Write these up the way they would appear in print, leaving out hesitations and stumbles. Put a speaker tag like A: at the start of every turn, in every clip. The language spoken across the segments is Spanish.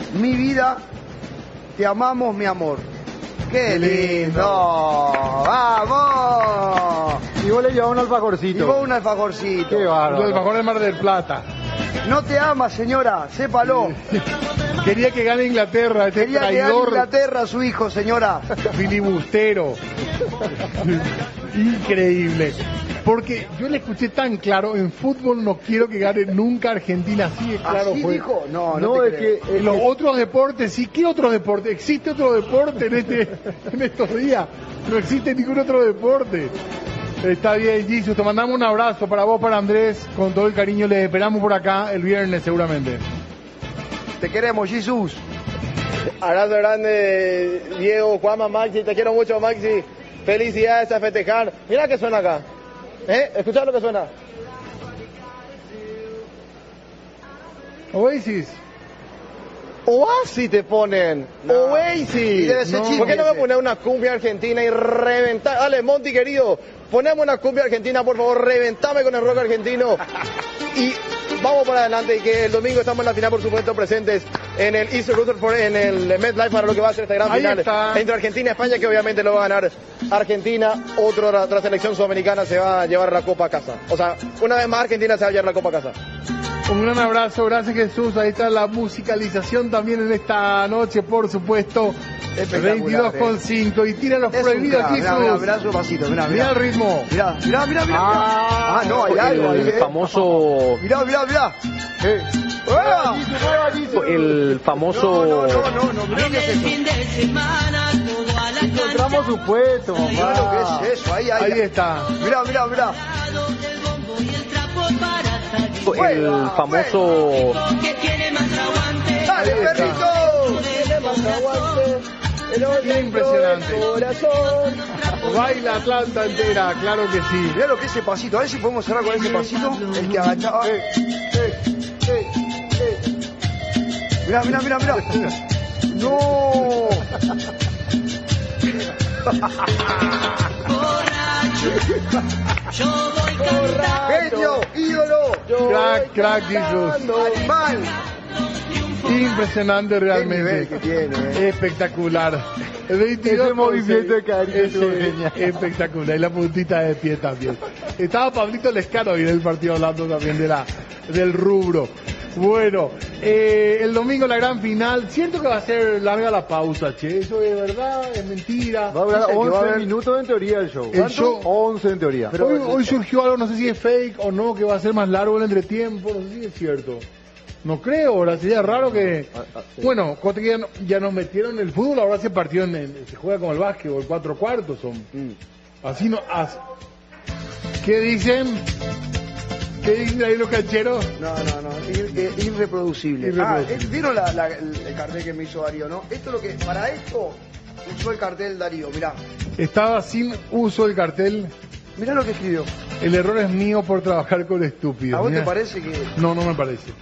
A: mi vida, te amamos, mi amor. ¡Qué lindo! ¡Vamos!
B: Y vos le llevas un alfajorcito.
A: Y vos un alfajorcito.
B: Qué bárbaro.
C: El alfajor de Mar del Plata.
A: No te ama, señora, sépalo.
C: Quería que gane Inglaterra, este
A: Quería que gane
C: traidor
A: Inglaterra su hijo, señora.
C: filibustero. Increíble. Porque yo le escuché tan claro, en fútbol no quiero que gane nunca Argentina, así de claro
A: ¿Así
C: fue.
A: dijo? No
B: No,
A: te
B: es
A: creo.
B: que
C: En los otros deportes, sí, ¿qué otro deporte? ¿Existe otro deporte en estos días? No existe ningún otro deporte. Está bien, Jesus, te mandamos un abrazo para vos, para Andrés, con todo el cariño, les esperamos por acá el viernes seguramente.
A: Te queremos, Jesús.
D: Abrazo grande, Diego, Juanma, Maxi, te quiero mucho, Maxi. Felicidades a festejar. Mira que suena acá. Escuchá lo que suena.
C: Oasis.
D: Oasis te ponen.
A: No.
D: Oasis.
A: Y debe ser
D: ¿Por qué no me
A: ese.
D: pones una cumbia argentina y reventar? Dale, Monty querido, poneme una cumbia argentina, por favor, reventame con el rock argentino. Y vamos para adelante, y que el domingo estamos en la final, por supuesto, presentes en el East Rutherford, en el MetLife, para lo que va a ser esta gran
C: Ahí
D: final
C: está.
D: entre Argentina y España, que obviamente lo va a ganar Argentina. Otra selección sudamericana se va a llevar la Copa a casa. O sea, una vez más Argentina se va a llevar la Copa a casa.
C: Un gran abrazo, gracias Jesús. Ahí está la musicalización también en esta noche, por supuesto.
A: Espectacular,
C: 22,5 y tira los
A: Es un
C: prohibidos,
A: crack. Mirá,
C: Jesús.
A: mirá su pasito, mirá,
C: Mira
A: mirá.
C: el ritmo.
A: Mirá.
C: Ah,
A: No, hay algo ahí,
E: El famoso,
A: Mirá. ¡Ah!
E: el famoso,
A: No, mirá qué es eso.
B: Encontramos su puesto,
A: Mirá lo
B: mamá.
A: que es eso, ahí.
C: Ahí está.
A: Mirá.
E: el famoso,
A: ¡Dale, perrito!
C: Impresionante. Baila Atlanta entera, claro que sí.
A: Mirá lo que es ese pasito, a ver si podemos cerrar con ese pasito. El que agachaba. Mirá. ¡No! ¡Genio! ¡Ídolo!
C: Crack, Jesús.
A: ¡Animal!
C: Impresionante
A: Qué
C: realmente.
A: nivel que tiene,
C: Espectacular. El 22
B: Ese movimiento de cariño estuvo genial.
C: espectacular. Y la puntita de pie también. Estaba Pablito Lescano hoy en el partido hablando también del rubro. Bueno, el domingo la gran final. Siento que va a ser larga la pausa, che. ¿Eso es verdad? ¿Es mentira?
B: Va a durar
A: Dicen que va a
B: 11
A: haber-
B: minutos en teoría el show.
C: El show-
B: 11 en teoría.
A: Pero-
C: Hoy surgió algo, no sé si es fake o no, que va a ser más largo el entretiempo. No sé si es cierto. No creo, ahora sería raro que...
B: sí.
C: Bueno, cosa que ya nos metieron en el fútbol, ahora se partió se juega como el básquetbol, 4 cuartos son. Así no... ¿Qué dicen? ¿Qué dicen ahí los cancheros?
A: No, irreproducible.
C: Irreproducible.
A: ¿Vieron el cartel que me hizo Darío, no? Esto es lo que... Para esto usó el cartel Darío, mirá.
C: Estaba sin uso el cartel.
A: Mirá lo que escribió.
C: El error es mío por trabajar con estúpidos.
A: ¿A vos te
C: Mirá.
A: parece que...?
C: No me parece.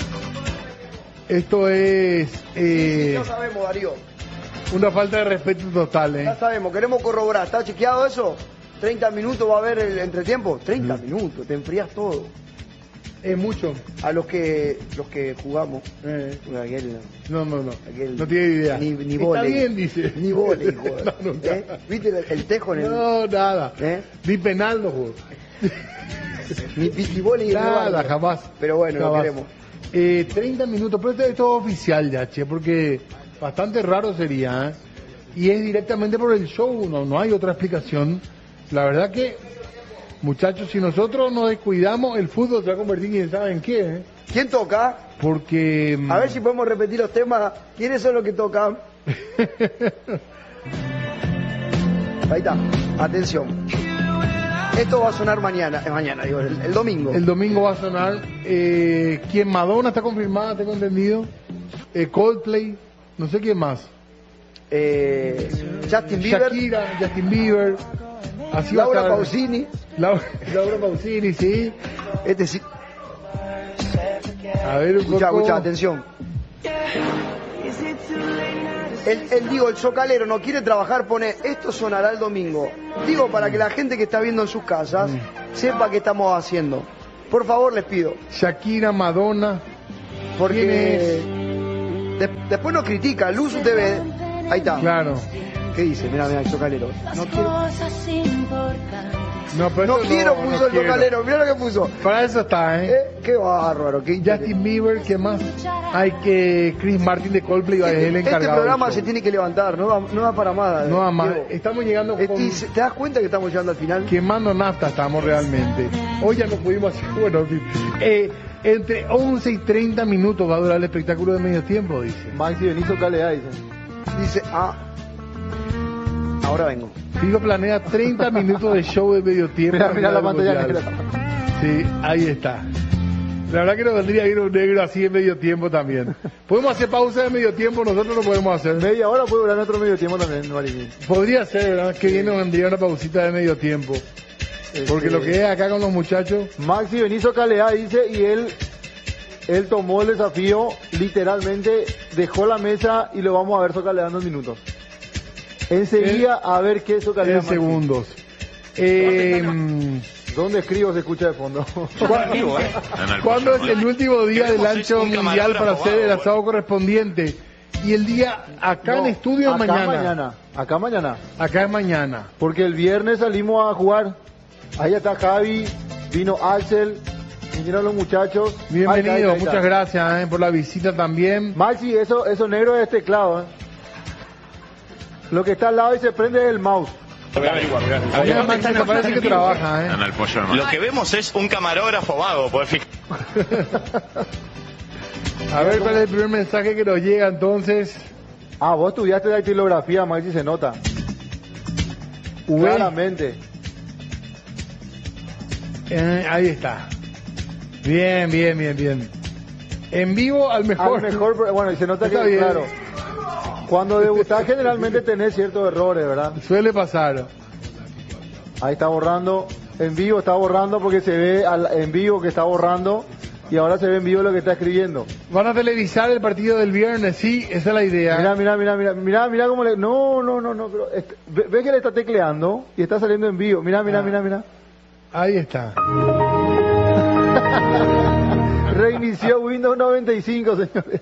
C: Esto es
A: Ya sabemos, Darío.
C: una falta de respeto total,
A: Ya sabemos, queremos corroborar. ¿Está chequeado eso? 30 minutos va a haber el entretiempo. 30 minutos, te enfrías todo.
C: Es mucho.
A: A los que jugamos. Aquel,
C: No.
A: aquel-
C: No tiene idea.
A: Ni
C: Está
A: vóley.
C: bien, dice.
A: Ni vóley, joder.
C: No, nunca.
A: ¿Viste el tejo en el...?
C: No, nada. Ni penal no jugó.
A: Ni piquivóley.
C: Nada, jamás.
A: Pero bueno,
C: Jamás.
A: lo queremos.
C: 30 minutos, pero esto es todo oficial ya, che, porque bastante raro sería, ¿eh? Y es directamente por el show, no hay otra explicación. La verdad que, muchachos, si nosotros nos descuidamos, el fútbol se va a convertir quién sabe en qué, ¿eh?
A: ¿Quién toca?
C: Porque...
A: A ver si podemos repetir los temas. ¿Quiénes son los que tocan? Ahí está. Atención. Esto va a sonar mañana. Digo, el domingo.
C: El domingo va a sonar. ¿Quién? Madonna está confirmada, tengo entendido. Coldplay, no sé quién más.
A: Justin Bieber.
C: Shakira, Justin Bieber. Así
A: Laura
C: va a estar.
A: Pausini.
C: Laura Pausini, sí.
A: Este sí.
C: A ver un poco.
A: Escucha, atención. El chocalero no quiere trabajar, pone esto sonará el domingo. Digo, para que la gente que está viendo en sus casas sepa qué estamos haciendo. Por favor, les pido.
C: Shakira, Madonna.
A: Porque Después nos critica, Luz TV. Ahí está.
C: Claro.
A: ¿Qué dice? Mira, el chocalero. No quiero,
C: No, pero
A: no
C: eso
A: quiero puso el
C: quiero.
A: chocalero. Mira lo que puso.
C: Para eso está,
A: Qué bárbaro. Qué
C: Justin Bieber, ¿qué más? Hay que Chris Martin de Coldplay va a ser el encargado.
A: Este programa
C: del
A: se
C: show.
A: tiene que levantar, no da para más.
C: No va más.
A: Diego.
C: Estamos llegando con...
A: Y ¿te das cuenta que estamos llegando al final?
C: Quemando nafta estamos realmente. Hoy ya no pudimos hacer... Bueno, en fin. Entre 11 y 30 minutos va a durar el espectáculo de medio tiempo, dice.
B: Maxi Benito Calea, dice.
A: Dice, ahora vengo.
C: Figo planea 30 minutos de show de medio tiempo.
B: Mira la pantalla
C: mundial.
B: negra.
C: Sí, ahí está. La verdad que nos vendría bien un negro así en medio tiempo también. ¿Podemos hacer pausa de medio tiempo? Nosotros lo podemos hacer.
B: Media hora puede durar nuestro medio tiempo también, Marín.
C: Podría ser, ¿verdad? Que viene vendría una pausita de medio tiempo. Porque lo que es acá con los muchachos...
B: Maxi Benito Calea dice, y él tomó el desafío, literalmente dejó la mesa y lo vamos a ver socaleando en minutos. Enseguida a ver qué socalea
C: En
B: Maxi.
C: segundos.
B: ¿Dónde escribo se escucha de fondo?
C: ¿Cuándo es el último día del ancho mundial para hacer el asado correspondiente? Y el día acá en estudio es mañana.
B: Acá mañana.
C: Acá es mañana.
B: Porque el viernes salimos a jugar. Ahí está Javi, vino Axel, vinieron los muchachos.
C: Bienvenido,
B: Ahí está.
C: muchas gracias por la visita también.
B: Maxi, eso negro es teclado. Lo que está al lado y se prende es el mouse.
C: Mira, Maxi, me parece que trabaja,
F: En el pollo, hermano. Lo que vemos es un camarógrafo vago, poder fijar.
C: A ver cuál es el primer mensaje que nos llega entonces.
B: Vos estudiaste dactilografía, Maxi, se nota. Claramente.
C: Ahí está. Bien. En vivo al mejor.
B: Al mejor, bueno, y se nota
C: Está
B: que,
C: bien.
B: claro, cuando debutás generalmente tenés ciertos errores, ¿verdad?
C: Suele pasar.
B: Ahí está borrando, en vivo está borrando porque se ve en vivo que está borrando y ahora se ve en vivo lo que está escribiendo.
C: ¿Van a televisar el partido del viernes? Sí, esa es la idea.
B: Mira cómo le... No, pero ves que le está tecleando y está saliendo en vivo. Mira.
C: Ahí está.
B: Reinició Windows 95, señores.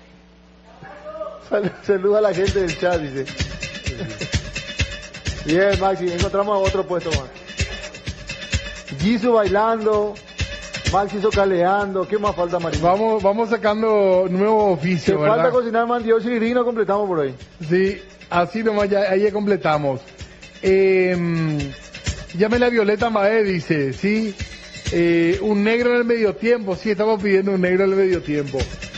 B: Saluda a la gente del chat, dice. Bien, Maxi, encontramos otro puesto más. Jisoo bailando, Maxi socaleando, ¿qué más falta, Marín?
C: Vamos sacando nuevo oficio,
B: Se
C: ¿verdad?
B: falta cocinar mandioso y gris, no completamos por ahí.
C: Sí, así nomás, ahí ya completamos. Llámele a Violeta Mae, dice, sí. Un negro en el medio tiempo, sí, estamos pidiendo un negro en el medio tiempo.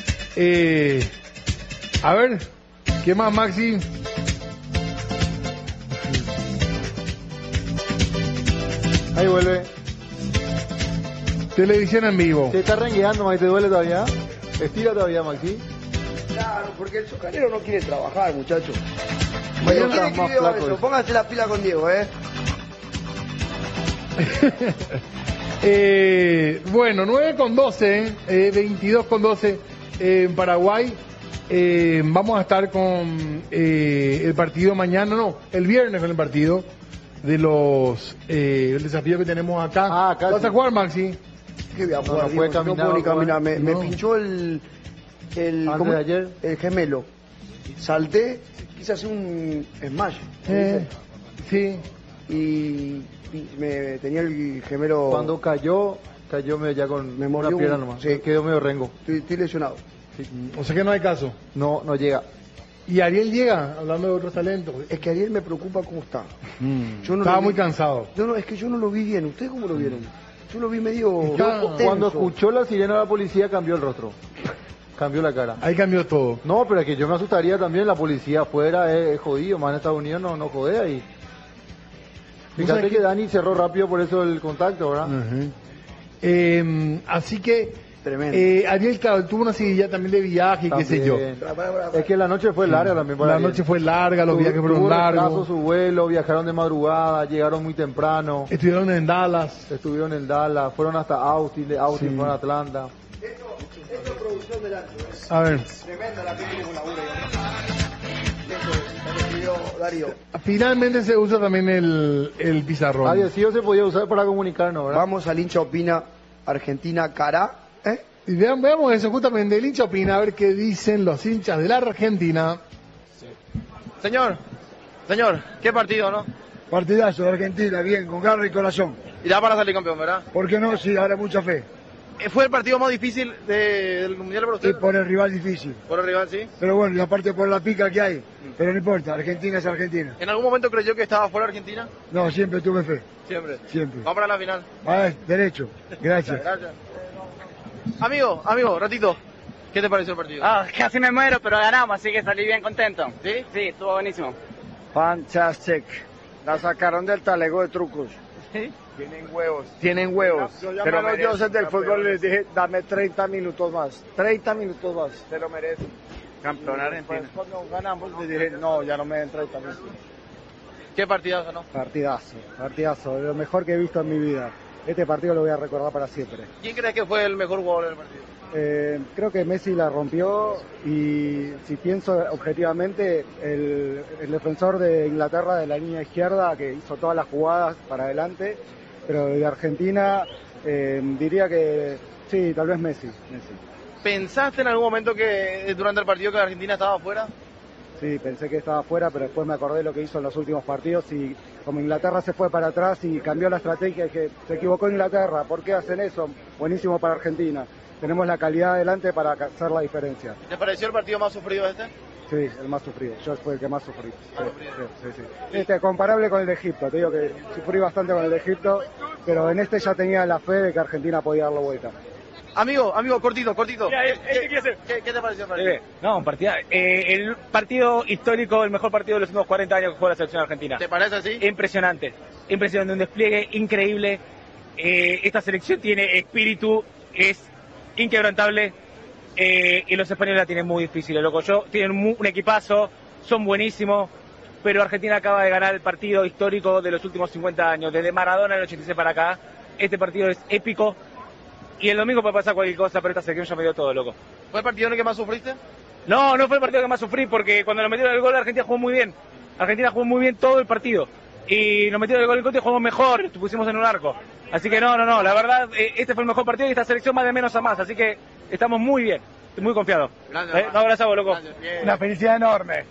C: A ver, ¿qué más, Maxi?
B: Ahí vuelve.
C: Televisión en vivo.
B: Se está rengueando, Maxi, ¿te duele todavía? Estira todavía, Maxi.
A: Claro, porque el chocalero no quiere trabajar, muchachos.
B: Mañana
A: ¿Quién
B: estás más
A: escribió
B: flaco.
A: eso? Pónganse la pila con Diego,
C: Bueno, 9:12, 22:12 en Paraguay. Vamos a estar con el partido mañana, el viernes con el partido de los el desafío que tenemos acá.
B: Acá
C: ¿Vas
B: sí.
C: a jugar, Maxi?
A: ¿Qué voy a
B: No,
A: jugar,
B: no
A: Diego?
B: puede
A: No
B: caminar,
A: puedo ni
B: no puede.
A: caminar. Me
C: No.
A: pinchó el
B: Antes
A: ¿cómo?
B: de ayer.
A: El gemelo. Salté, quise hacer un smash.
C: Sí.
A: Y me tenía el gemelo.
B: Cuando cayó medio ya con
A: Me
B: una
A: mordió
B: pierna
A: un-
B: nomás.
A: sí.
B: Quedó medio rengo.
A: Estoy lesionado.
C: O sea que no hay caso.
B: No llega.
C: Y Ariel llega, hablando de otros talentos.
A: Es que Ariel me preocupa cómo está. Yo no
C: Estaba
A: lo vi-
C: muy cansado.
A: No, es que yo no lo vi bien. ¿Ustedes cómo lo vieron? Yo lo vi medio
C: Yo,
A: tenso.
B: Cuando escuchó la sirena de la policía cambió el rostro. Cambió la cara.
C: Ahí cambió todo.
B: No, pero es que yo me asustaría también, la policía afuera es jodido, más en Estados Unidos no jode ahí. Fíjate
C: sabes
B: que
C: que-
B: Dani cerró rápido por eso el contacto, ¿verdad?
C: Así que
A: Tremendo.
C: Ariel, claro, tuvo una seguidilla también de viaje y qué sé yo.
B: También. Es que la noche fue larga también para
C: La
B: Ariel.
C: noche fue larga, los viajes fueron
B: Tuvo retraso
C: largos.
B: su vuelo, viajaron de madrugada, llegaron muy temprano,
C: Estuvieron en Dallas.
B: estuvieron en Dallas, fueron hasta Austin, de Austin
C: Sí.
B: fueron a Atlanta.
C: A ver,
A: Tremenda la que tiene con laburo. Eso es, lo que escribió Darío.
C: finalmente se usa también el pizarrón.
B: Adiós, sí, se podía usar para comunicarnos, ¿verdad?
A: Vamos al hincha opina Argentina cara.
C: Y veamos eso justamente, el hincha opina, a ver qué dicen los hinchas de la Argentina.
D: Señor, qué partido, ¿no?
G: Partidazo de Argentina, bien, con garra y corazón.
D: Y da para salir campeón, ¿verdad?
G: ¿Por qué no? Sí, ahora mucha fe.
D: ¿Fue el partido más difícil del Mundial para usted?
G: Y por el rival difícil.
D: Por el rival, sí.
G: Pero bueno, y aparte por la pica que hay. Pero no importa, Argentina es Argentina.
D: ¿En algún momento creyó que estaba fuera Argentina?
G: No, siempre tuve fe.
D: Siempre.
G: Siempre.
D: Vamos para la final.
G: Derecho. Gracias.
D: Gracias. Amigo, ratito. ¿Qué te pareció el partido?
H: Casi me muero, pero ganamos, así que salí bien contento.
D: ¿Sí?
H: Sí, estuvo buenísimo.
I: Fantastic. La sacaron del talego de trucos.
H: ¿Sí?
I: Tienen huevos.
G: Pero
I: Los dioses del fútbol les dije, dame 30 minutos más. 30 minutos más.
G: Se lo merecen.
I: Campeón Argentina. Después cuando ganamos les dije, no, ya no me den 30 minutos.
D: ¿Qué partidazo, no?
B: Partidazo, lo mejor que he visto en mi vida. Este partido lo voy a recordar para siempre.
D: ¿Quién crees que fue el mejor jugador del partido?
B: Creo que Messi la rompió y si pienso objetivamente, el defensor de Inglaterra de la línea izquierda que hizo todas las jugadas para adelante, pero de Argentina diría que sí, tal vez Messi.
D: ¿Pensaste en algún momento que durante el partido que Argentina estaba afuera?
B: Sí, pensé que estaba afuera, pero después me acordé lo que hizo en los últimos partidos y como Inglaterra se fue para atrás y cambió la estrategia, que se equivocó Inglaterra. ¿Por qué hacen eso? Buenísimo para Argentina. Tenemos la calidad adelante para hacer la diferencia.
D: ¿Te pareció el partido más sufrido este?
B: Sí, el más sufrido. Yo fui el que más sufrí. Sí. Comparable con el de Egipto. Te digo que sufrí bastante con el de Egipto, pero en este ya tenía la fe de que Argentina podía darlo vuelta.
D: Amigo, cortito. ¿Qué te pareció el partido?
H: No, un partido. El partido histórico, el mejor partido de los últimos 40 años que jugó la selección argentina.
D: ¿Te parece así?
H: Impresionante, un despliegue increíble. Esta selección tiene espíritu, es inquebrantable y los españoles la tienen muy difícil, loco. Tienen un equipazo, son buenísimos, pero Argentina acaba de ganar el partido histórico de los últimos 50 años, desde Maradona en el 86 para acá. Este partido es épico. Y el domingo puede pasar cualquier cosa, pero esta selección ya me dio todo, loco.
D: ¿Fue el partido en el que más sufriste?
H: No fue el partido que más sufrí, porque cuando nos metieron el gol Argentina jugó muy bien. Argentina jugó muy bien todo el partido. Y nos metieron el gol en contra y jugamos mejor, pusimos en un arco. Así que no, la verdad, este fue el mejor partido y esta selección va de menos a más. Así que estamos muy bien, muy confiados.
D: Gracias.
H: Un abrazo, loco.
D: Gracias,
G: Una felicidad enorme.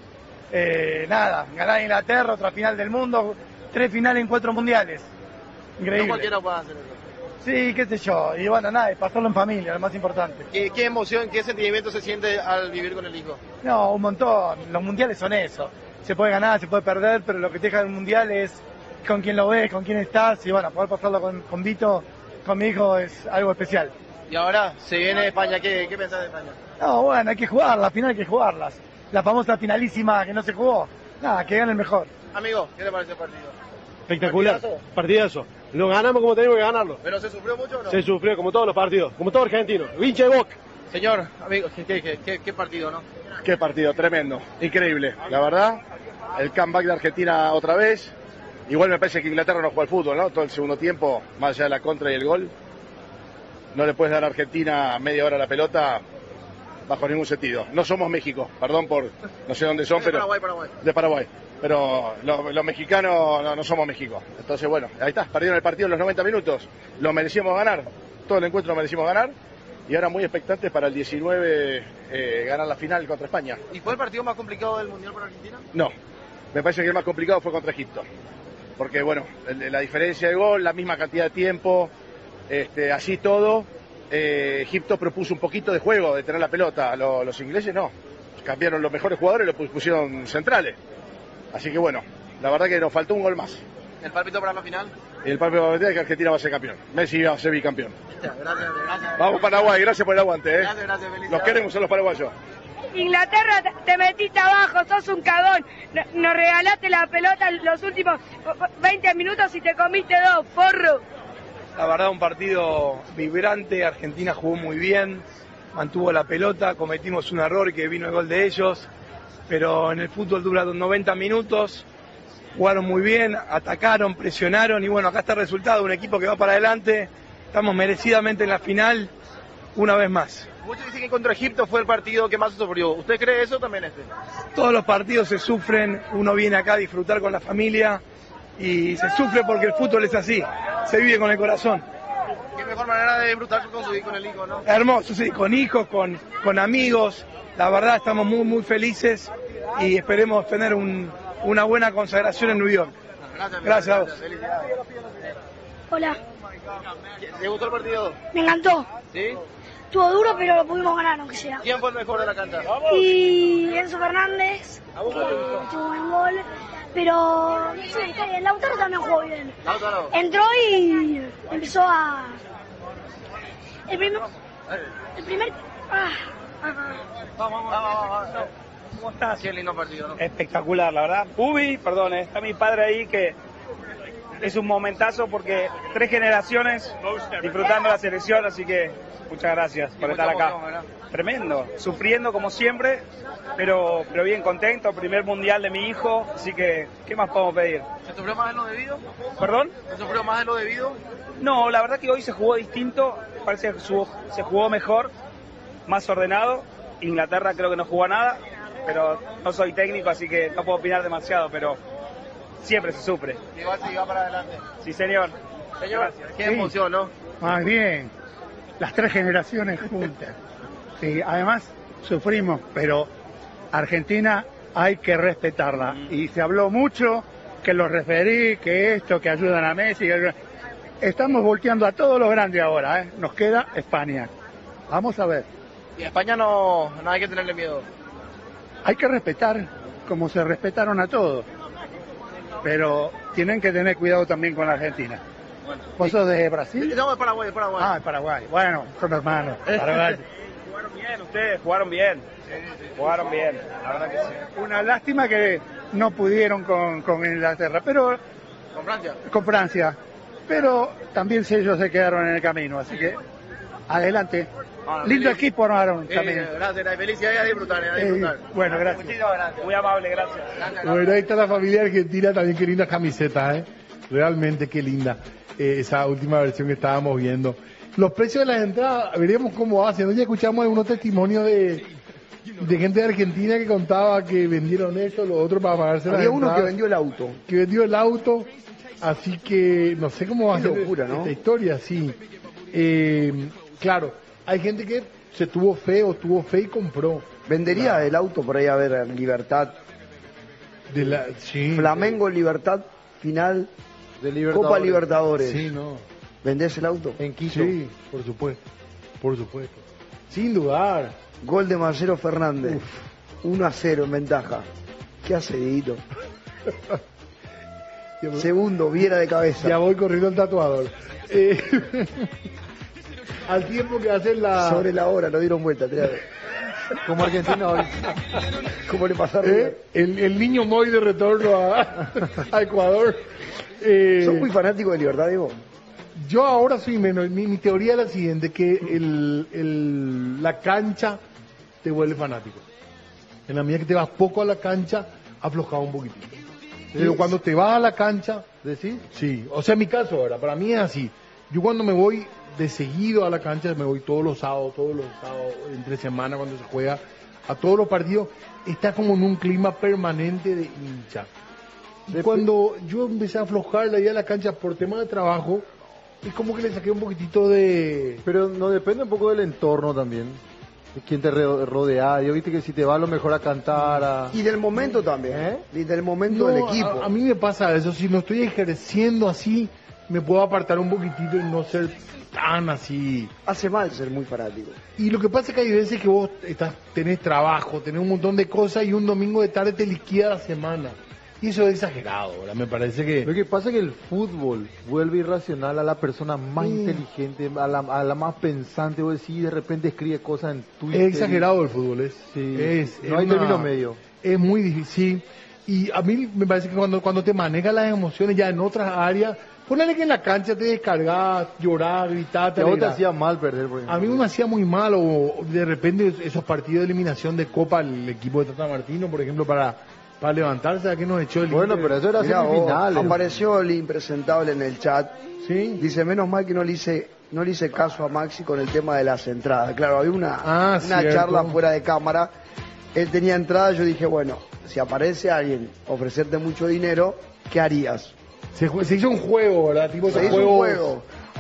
G: Ganar a Inglaterra, otra final del mundo, 3 finales en 4 mundiales. Increíble.
D: No cualquiera puede hacer eso.
G: Sí, qué sé yo. Y bueno, nada, pasarlo en familia, lo más importante.
D: ¿Qué emoción, qué sentimiento se siente al vivir con el hijo?
G: No, un montón. Los mundiales son eso. Se puede ganar, se puede perder, pero lo que te deja el mundial es con quién lo ves, con quién estás. Y bueno, poder pasarlo con Vito, con mi hijo, es algo especial.
D: Y ahora se viene España. ¿Qué pensás de España?
G: No, bueno, hay que jugarlas, al final hay que jugarlas. La famosa finalísima que no se jugó. Nada, que gane el mejor.
D: Amigo, ¿qué le parece el partido?
J: Espectacular. Partidazo. Lo ganamos como tenemos que ganarlo.
D: ¿Pero se sufrió mucho o no?
J: Se sufrió como todos los partidos, como todo argentino. Hincha de Boca.
D: Señor, amigo, ¿qué partido, no?
I: Qué partido, tremendo, increíble. La verdad, el comeback de Argentina otra vez. Igual me parece que Inglaterra no juega al fútbol, ¿no? Todo el segundo tiempo, más allá de la contra y el gol. No le puedes dar a Argentina media hora la pelota bajo ningún sentido. No somos México, perdón por no sé dónde son, pero
D: Paraguay.
I: de Paraguay. Pero los mexicanos no somos México. Entonces, bueno, ahí está, perdieron el partido en los 90 minutos. Lo merecíamos ganar, todo el encuentro lo merecimos ganar. Y ahora muy expectantes para el 19 ganar la final contra España.
D: ¿Y fue el partido más complicado del Mundial para Argentina?
I: No, me parece que el más complicado fue contra Egipto. Porque, bueno, la diferencia de gol, la misma cantidad de tiempo, así todo. Egipto propuso un poquito de juego, de tener la pelota. Los ingleses no. Cambiaron los mejores jugadores y los pusieron centrales. Así que bueno, la verdad que nos faltó un gol más.
D: ¿El palpito para la final?
I: Y el palpito para la final es que Argentina va a ser campeón. Messi va a ser bicampeón.
D: Gracias.
I: Vamos Paraguay, gracias por el aguante.
D: Gracias,
I: Los queremos a los paraguayos.
K: Inglaterra, te metiste abajo, sos un cagón. Nos regalaste la pelota los últimos 20 minutos y te comiste 2, forro.
L: La verdad, un partido vibrante. Argentina jugó muy bien, mantuvo la pelota, cometimos un error que vino el gol de ellos, pero en el fútbol dura 90 minutos, jugaron muy bien, atacaron, presionaron y bueno, acá está el resultado, un equipo que va para adelante, estamos merecidamente en la final, una vez más.
D: Muchos dicen que contra Egipto fue el partido que más sufrió. ¿Usted cree eso también
L: Todos los partidos se sufren, uno viene acá a disfrutar con la familia y se sufre porque el fútbol es así, se vive con el corazón.
D: Qué mejor manera de disfrutar con el hijo, ¿no?
L: Hermoso, sí, con hijos, con amigos. La verdad estamos muy, muy felices y esperemos tener una buena consagración en New York. Gracias a vos.
K: Hola.
D: ¿Te gustó el partido?
K: Me encantó.
D: ¿Sí?
K: Estuvo duro, pero lo pudimos ganar, aunque sea.
D: ¿Quién fue el mejor de la cancha?
K: Y Enzo Fernández,
D: ¿A vos cuál te gustó?
K: tuvo un gol, pero no sé, Lautaro también jugó bien.
D: Lautaro.
K: Entró y empezó a... El primer...
D: Vamos.
H: ¿Cómo estás?
D: Qué lindo partido, ¿no?
H: Espectacular, la verdad. Ubi, perdón, está mi padre ahí que es un momentazo porque 3 generaciones disfrutando la selección, así que muchas gracias por estar acá. Tremendo, sufriendo como siempre, pero bien contento, primer mundial de mi hijo, así que ¿qué más podemos pedir?
D: ¿Se sufrió más de lo debido?
H: ¿Perdón?
D: ¿Se sufrió más de lo debido?
H: No, la verdad que hoy se jugó distinto, parece que se jugó mejor, más ordenado. Inglaterra creo que no jugó nada, pero no soy técnico, así que no puedo opinar demasiado, pero siempre se sufre.
D: Y va para adelante.
H: Sí, señor.
D: Señor, qué emoción, ¿no?
M: Más bien, las 3 generaciones juntas. Sí, además sufrimos, pero Argentina hay que respetarla. Y se habló mucho que los referí, que esto, que ayudan a Messi. Estamos volteando a todos los grandes ahora, ¿eh? Nos queda España. Vamos a ver.
D: Y a España no hay que tenerle miedo.
M: Hay que respetar como se respetaron a todos. Pero tienen que tener cuidado también con la Argentina.
D: Bueno,
M: ¿Vos sos de Brasil?
D: No, de Paraguay,
M: Ah, de Paraguay. Bueno, son hermanos. Paraguay.
H: Jugaron bien ustedes, jugaron bien. Jugaron bien, la verdad que sí.
M: Una lástima que no pudieron con Inglaterra, pero
D: ¿Con Francia?
M: Con Francia. Pero también ellos se quedaron en el camino, así que adelante. Lindo equipo armaron también.
D: Gracias, felicidades a disfrutar, a disfrutar.
M: Bueno, gracias.
D: Muchísimas gracias.
H: Muy amable, gracias.
C: Bueno, ahí está la familia argentina, también qué lindas camisetas, ¿eh? Realmente qué linda esa última versión que estábamos viendo. Los precios de las entradas, veremos cómo hacen. Hoy ya escuchamos algunos testimonios de gente de Argentina que contaba que vendieron esto, lo otro para pagarse las
A: Había uno
C: entradas.
A: que vendió el auto.
C: Que vendió el auto, así que no sé cómo va a
A: Qué
C: ser
A: locura, ¿no?
C: esta historia, sí. Claro, hay gente que se tuvo fe y compró.
A: Vendería el auto por ahí a ver Libertad.
C: Sí.
A: Flamengo Libertad final
N: de Libertadores.
A: Copa Libertadores.
C: Sí, no.
A: ¿Vendés el auto?
N: En Quito.
C: Sí, por supuesto. Por supuesto. Sin dudar.
A: Gol de Marcelo Fernández. 1-0 en ventaja. ¿Qué hace, Dieguito? Segundo, Viera de cabeza.
C: Ya voy corriendo al tatuador. Al tiempo que hacen la...
A: Sobre la hora, lo dieron vuelta.
N: Como Argentina hoy.
A: ¿Cómo le pasaron?
C: El niño Moy de retorno a Ecuador.
A: ¿Sos muy fanático de Libertad, Diego?
C: Yo ahora soy menos. Mi teoría es la siguiente, que la cancha te vuelve fanático. En la medida que te vas poco a la cancha, aflojado un poquitito. Pero cuando te vas a la cancha...
N: ¿Decís?
C: Sí, o sea, en mi caso ahora, para mí es así. Yo cuando me voy de seguido a la cancha, me voy todos los sábados, entre semana cuando se juega, a todos los partidos, está como en un clima permanente de hincha. Y cuando yo empecé a aflojar la ida a la cancha por tema de trabajo, es como que le saqué un poquitito de...
N: Pero no depende un poco del entorno también, de quién te rodea. Yo viste que si te va a lo mejor a cantar
A: Y del momento también, y del momento del equipo.
C: A mí me pasa eso, si no estoy ejerciendo así, me puedo apartar un poquitito y no ser tan así.
A: Hace mal ser muy fanático.
C: Y lo que pasa es que hay veces que vos tenés trabajo, tenés un montón de cosas y un domingo de tarde te liquida la semana. Y eso es exagerado, ¿verdad? Me parece que...
N: Lo que pasa es que el fútbol vuelve irracional a la persona más inteligente, a la más pensante. Vos decís, de repente escribe cosas en Twitter.
C: Es exagerado el fútbol,
N: no hay término medio.
C: Es muy difícil. Y a mí me parece que cuando te manejas las emociones ya en otras áreas, ponele que en la cancha te descargás, llorás, gritás,
N: a vos te hacía mal perder, por ejemplo.
C: A mí me hacía muy mal, o de repente esos partidos de eliminación de Copa, el equipo de Tata Martino, por ejemplo, para levantarse, ¿a qué nos echó el
N: Bueno, pero eso era semifinales.
A: Apareció el impresentable en el chat.
C: ¿Sí?
A: Dice, menos mal que no le hice caso a Maxi con el tema de las entradas. Claro, había una charla fuera de cámara. Él tenía entradas, yo dije, bueno, si aparece alguien ofrecerte mucho dinero, ¿qué harías?
C: Se hizo un juego, ¿verdad?
A: Se hizo un juego.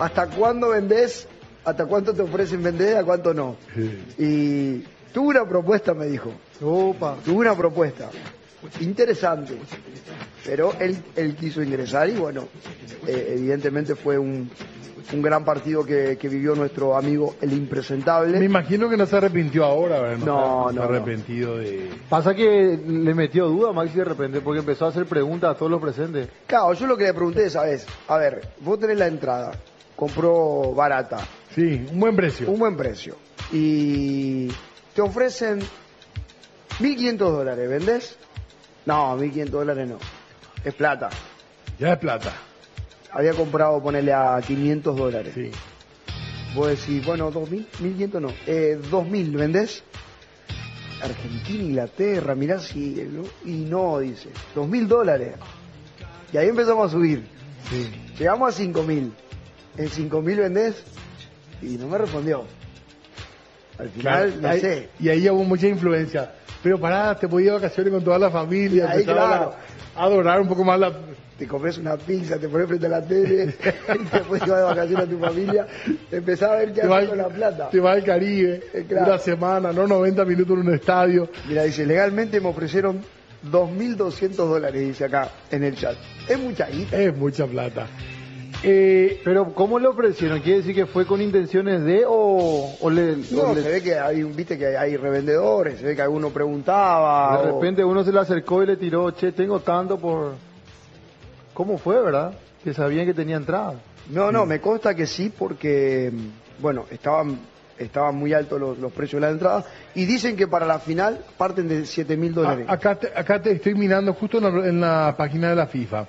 A: ¿hasta cuándo vendés? ¿Hasta cuánto te ofrecen vender? ¿A cuánto no? Y tuve una propuesta, me dijo.
N: Opa.
A: Tuve una propuesta interesante, pero él quiso ingresar y bueno, evidentemente fue un gran partido que vivió nuestro amigo el impresentable.
C: Me imagino que no se arrepintió ahora, ¿verdad?
A: No,
C: se ha arrepentido de...
N: Pasa que le metió duda a Maxi de repente porque empezó a hacer preguntas a todos los presentes.
A: Claro, yo lo que le pregunté esa vez, a ver, vos tenés la entrada, compró barata.
C: Sí, un buen precio.
A: Un buen precio. Y te ofrecen $1.500, ¿vendés? No, $1.500 no. Es plata.
C: Ya es plata.
A: Había comprado, ponerle a $500.
C: Sí.
A: Vos decís, bueno, 2.000, 1.500 no. 2.000, ¿vendés? Argentina, Inglaterra, mirá si... Y no, dice, $2.000. Y ahí empezamos a subir.
C: Sí.
A: Llegamos a 5.000. ¿En 5.000 vendés? Y no me respondió. Al final,
C: claro,
A: no sé.
C: Y ahí hubo mucha influencia. Pero pará, te podías ir de vacaciones con toda la familia.
A: Ahí, claro.
C: A adorar un poco más la...
A: Te compres una pizza, te pones frente a la tele, y después te vas de vacaciones a tu familia, empezás a ver qué haces con la plata.
C: Te vas al Caribe, claro. Una semana, no 90 minutos en un estadio.
A: Mira, dice, legalmente me ofrecieron $2.200, dice acá en el chat. Es mucha guita.
C: Es mucha plata.
N: Pero ¿cómo le ofrecieron? ¿Quiere decir que fue con intenciones de o le...?
A: No, se ve que hay, viste que hay revendedores, se ve que alguno preguntaba.
N: De repente uno se le acercó y le tiró, che, tengo tanto por... ¿Cómo fue, verdad? Que sabían que tenía entrada.
A: No, me consta que sí, porque, bueno, estaban muy altos los precios de la entrada y dicen que para la final parten de $7.000.
C: Acá te estoy mirando justo en la página de la FIFA.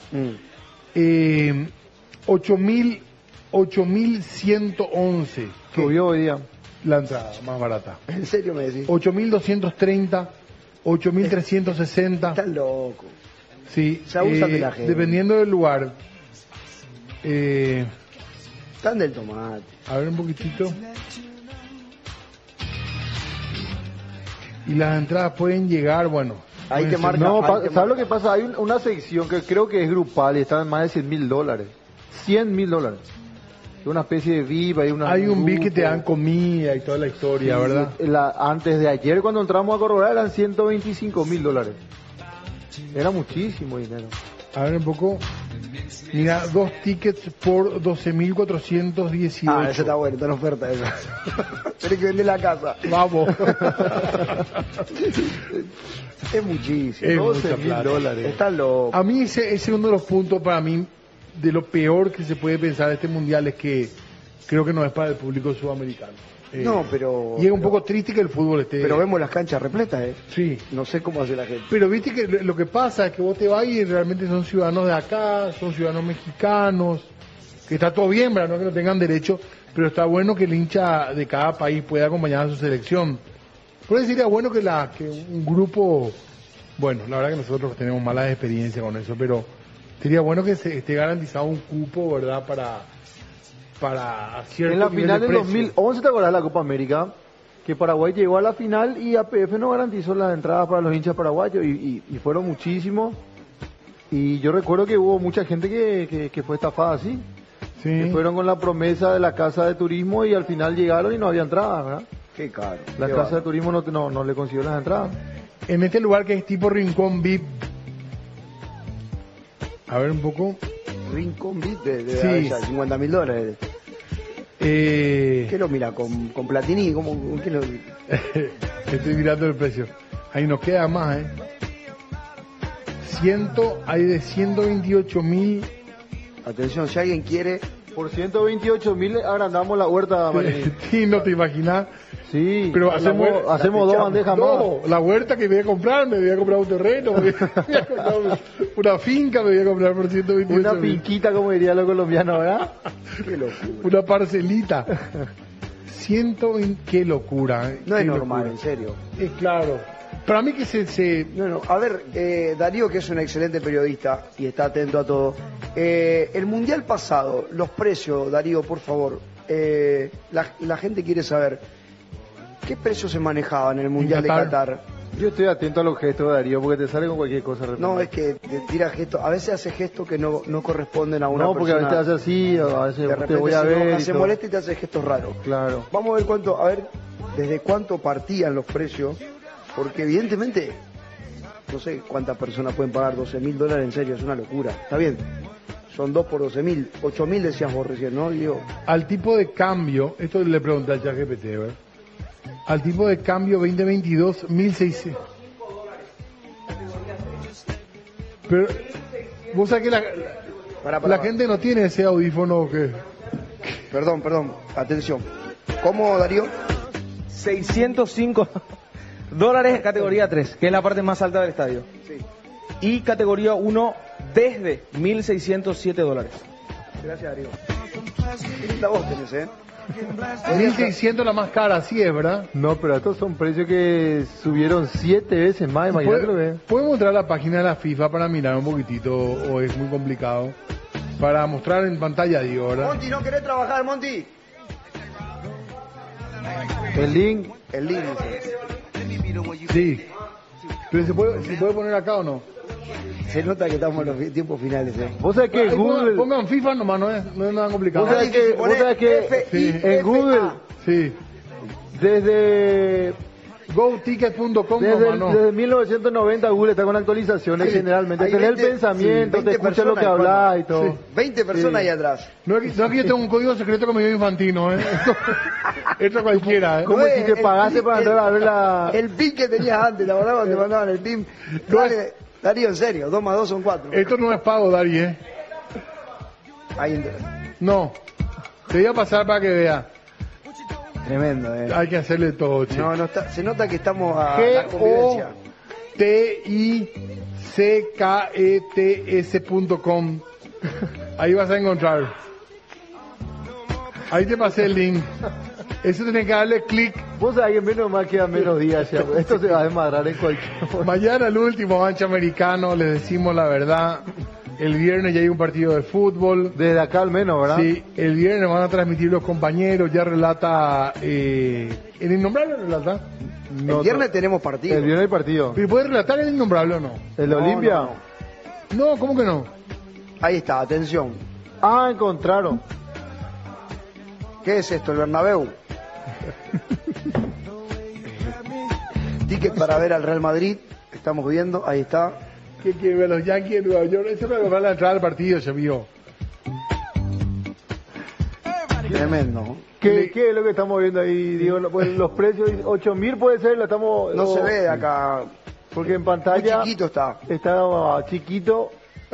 C: 8.111.
N: Subió hoy día.
C: La entrada más barata.
A: ¿En serio me decís?
C: 8.230, 8.360.
A: Estás loco.
C: Sí,
A: se abusan de la gente.
C: Dependiendo del lugar.
A: Están del tomate.
C: A ver un poquitito. Y las entradas pueden llegar, bueno.
A: Ahí te marca.
N: No, ¿sabes lo que pasa? Hay una sección que creo que es grupal y está en más de $100.000. $100.000. Una especie de VIP, hay
C: un VIP que te dan comida y toda la historia, sí, ¿verdad?
N: Antes de ayer cuando entramos a corroborar eran $125.000. Era muchísimo dinero.
C: A ver un poco. Mira, 2 tickets por 12.418.
A: Ah, esa está buena, está en oferta esa. Tienes que vender la casa.
C: Vamos.
A: Es muchísimo.
C: Es $12.000.
A: Está loco.
C: A mí ese es uno de los puntos para mí de lo peor que se puede pensar de este mundial, es que creo que no es para el público sudamericano.
A: No, pero...
C: Y es un poco triste que el fútbol esté...
A: Pero vemos las canchas repletas,
C: Sí.
A: No sé cómo hace la gente.
C: Pero viste que lo que pasa es que vos te vas y realmente son ciudadanos de acá, son ciudadanos mexicanos, que está todo bien, ¿verdad? No que no tengan derecho, pero está bueno que el hincha de cada país pueda acompañar a su selección. Por eso sería bueno que un grupo... Bueno, la verdad que nosotros tenemos malas experiencias con eso, pero sería bueno que se esté garantizado un cupo, ¿verdad? Para cierto
N: en la
C: nivel
N: final
C: de
N: del
C: precio.
N: 2011, ¿te acordás de la Copa América? Que Paraguay llegó a la final y APF no garantizó las entradas para los hinchas paraguayos y fueron muchísimos. Y yo recuerdo que hubo mucha gente que fue estafada así.
C: Sí.
N: Que fueron con la promesa de la casa de turismo y al final llegaron y no había entradas, ¿verdad?
A: Qué caro.
N: La casa de turismo no le consiguió las entradas.
C: En este lugar que es tipo Rincón VIP. A ver un poco.
A: Rincón VIP de
C: Sí.
A: $50.000. ¿Qué lo mira? ¿Con Platini? ¿Con qué lo...
C: Estoy mirando el precio. Ahí nos queda más, hay de 128.000.
A: Atención, si alguien quiere...
N: Por 128.000 agrandamos la huerta, Marini.
C: Sí, no te imaginas.
N: Sí,
C: pero
N: hacemos 2 bandejas más.
C: No, la huerta que me voy a comprar, me voy a comprar un terreno, me voy a comprar una finca, me voy a comprar por 128.000.
N: Una finquita, como dirían los colombianos, ¿verdad?
A: Qué locura.
C: Una parcelita. 120, qué locura.
A: No es normal, en serio.
C: Es claro. Para mí que se...
A: No, a ver, Darío, que es un excelente periodista y está atento a todo. El mundial pasado, los precios, Darío, por favor. La gente quiere saber, ¿qué precios se manejaban en el mundial de Qatar?
N: Yo estoy atento a los gestos de Darío porque te sale con cualquier cosa.
A: No, es que te tira gestos, a veces hace gestos que no corresponden a una persona.
N: No, porque a veces hace así, a veces
A: de
N: te
A: repente
N: voy a ver.
A: se molesta y te hace gestos raros.
N: Claro.
A: Vamos a ver desde cuánto partían los precios, porque evidentemente no sé cuántas personas pueden pagar $12.000, en serio, es una locura. Está bien, son 2 por 12.000, 8.000 decías vos recién, ¿no, Diego?
C: Al tipo de cambio, esto le pregunté al ChatGPT, ¿verdad? Al tipo de cambio 2022, 1.600. Pero, vos sabés que la gente no tiene ese audífono que...
A: Perdón, atención. ¿Cómo, Darío?
E: $605 categoría 3, que es la parte más alta del estadio.
A: Sí.
E: Y categoría 1 desde $1.607.
A: Gracias, Darío. Qué linda voz tenés, ¿eh?
C: 1.600 la más cara, así es, ¿verdad?
N: No, pero estos son precios que subieron 7 veces más, imagínate lo que...
C: ¿Podemos entrar a la página de la FIFA para mirar un poquitito o es muy complicado? Para mostrar en pantalla, digo, ¿verdad?
A: Monty, ¿no querés trabajar, Monty?
N: El link.
C: Sí. Pero ¿se puede poner acá o no?
A: Se nota que estamos en los tiempos finales, ¿eh?
N: Vos sabés que Google...
C: Pongan FIFA nomás, no es nada complicado.
N: Vos sabés que
C: Sí.
N: en Google,
C: Sí.
N: desde
C: GoTicket.com
N: desde 1990 Google está con actualizaciones generalmente. Tenés el pensamiento, te escucha lo que hablas y todo.
A: Sí. 20 personas ahí atrás.
C: No es que yo tengo un código secreto que me dio Infantino, ¿eh? Esto cualquiera, ¿eh?
N: Como si te pagaste para entrar a ver la...
A: El PIN que tenías antes, la verdad, cuando te mandaban el PIN. Dale, Darío, en serio, 2 más 2 son 4.
C: Esto no es pago, Dari, ¿eh?
A: Ahí
C: No. Te voy a pasar para que veas.
A: Tremendo, ¿eh?
C: Hay que hacerle todo, che.
A: No está, se nota que estamos a la convivencia.
C: GOTICKETS.com. Ahí vas a encontrar. Ahí te pasé el link. Eso tenés que darle clic.
N: Vos sabés que menos mal queda menos días ya. Esto se va a desmadrar en cualquier momento.
C: Mañana el último ancho americano, les decimos la verdad. El viernes ya hay un partido de fútbol.
N: Desde acá al menos, ¿verdad?
C: Sí, el viernes van a transmitir los compañeros. Ya relata... ¿El Innombrable relata?
A: El viernes tenemos partido.
N: El viernes hay partido.
C: ¿Pero puede relatar el Innombrable o no?
N: ¿El Olimpia?
C: No, ¿cómo que no?
A: Ahí está, atención.
N: Ah, encontraron.
A: ¿Qué es esto, el Bernabéu? Ticket para ver al Real Madrid. Estamos viendo, ahí está.
C: ¿Qué quiere ver los Yankees en Nueva York? Eso es para comprar la entrada al partido, se vio.
A: Tremendo.
N: ¿Qué es lo que estamos viendo ahí? Digo, pues, los precios, 8.000 puede ser, lo estamos...
A: No se ve acá.
N: Porque en pantalla...
A: Muy chiquito está.
N: Está chiquito.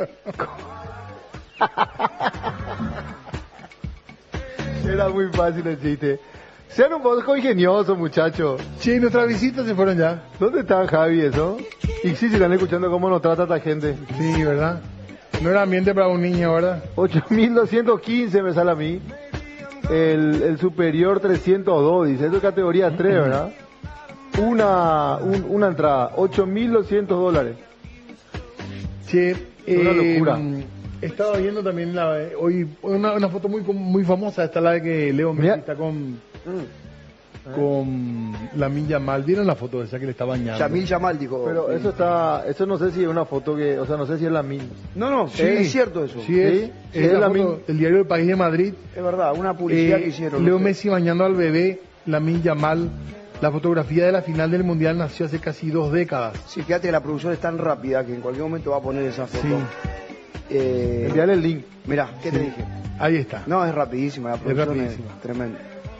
N: Era muy fácil el chiste. Sean un poco ingeniosos, muchachos.
C: Sí, nuestras visitas se fueron ya.
N: ¿Dónde está Javi eso? Y sí, se están escuchando cómo nos trata esta gente.
C: Sí, ¿verdad? No era ambiente para un niño, ¿verdad?
N: 8.215 me sale a mí. El superior 302, dice. Esto es categoría 3, ¿verdad? Una entrada, $8.200.
C: Sí,
N: una locura.
C: Estaba viendo también hoy una foto muy famosa. Esta la de que Leo Messi está con Lamine Yamal. ¿Vieron la foto esa que le está bañando?
A: Yamil Yamal dijo.
N: Pero eso no sé si es una foto o sea, no sé si es Lamine.
A: No, sí, es cierto eso.
C: Sí, es la foto del diario El País de Madrid.
A: Es verdad, una publicidad que hicieron.
C: Leo Messi bañando al bebé, Lamine Yamal. La fotografía de la final del Mundial nació hace casi 2 décadas.
A: Sí, fíjate que la producción es tan rápida que en cualquier momento va a poner esa foto.
C: Sí.
N: Enviarle el link.
A: Mirá, ¿qué te dije?
C: Ahí está.
A: No, es rapidísima, la producción es tremenda.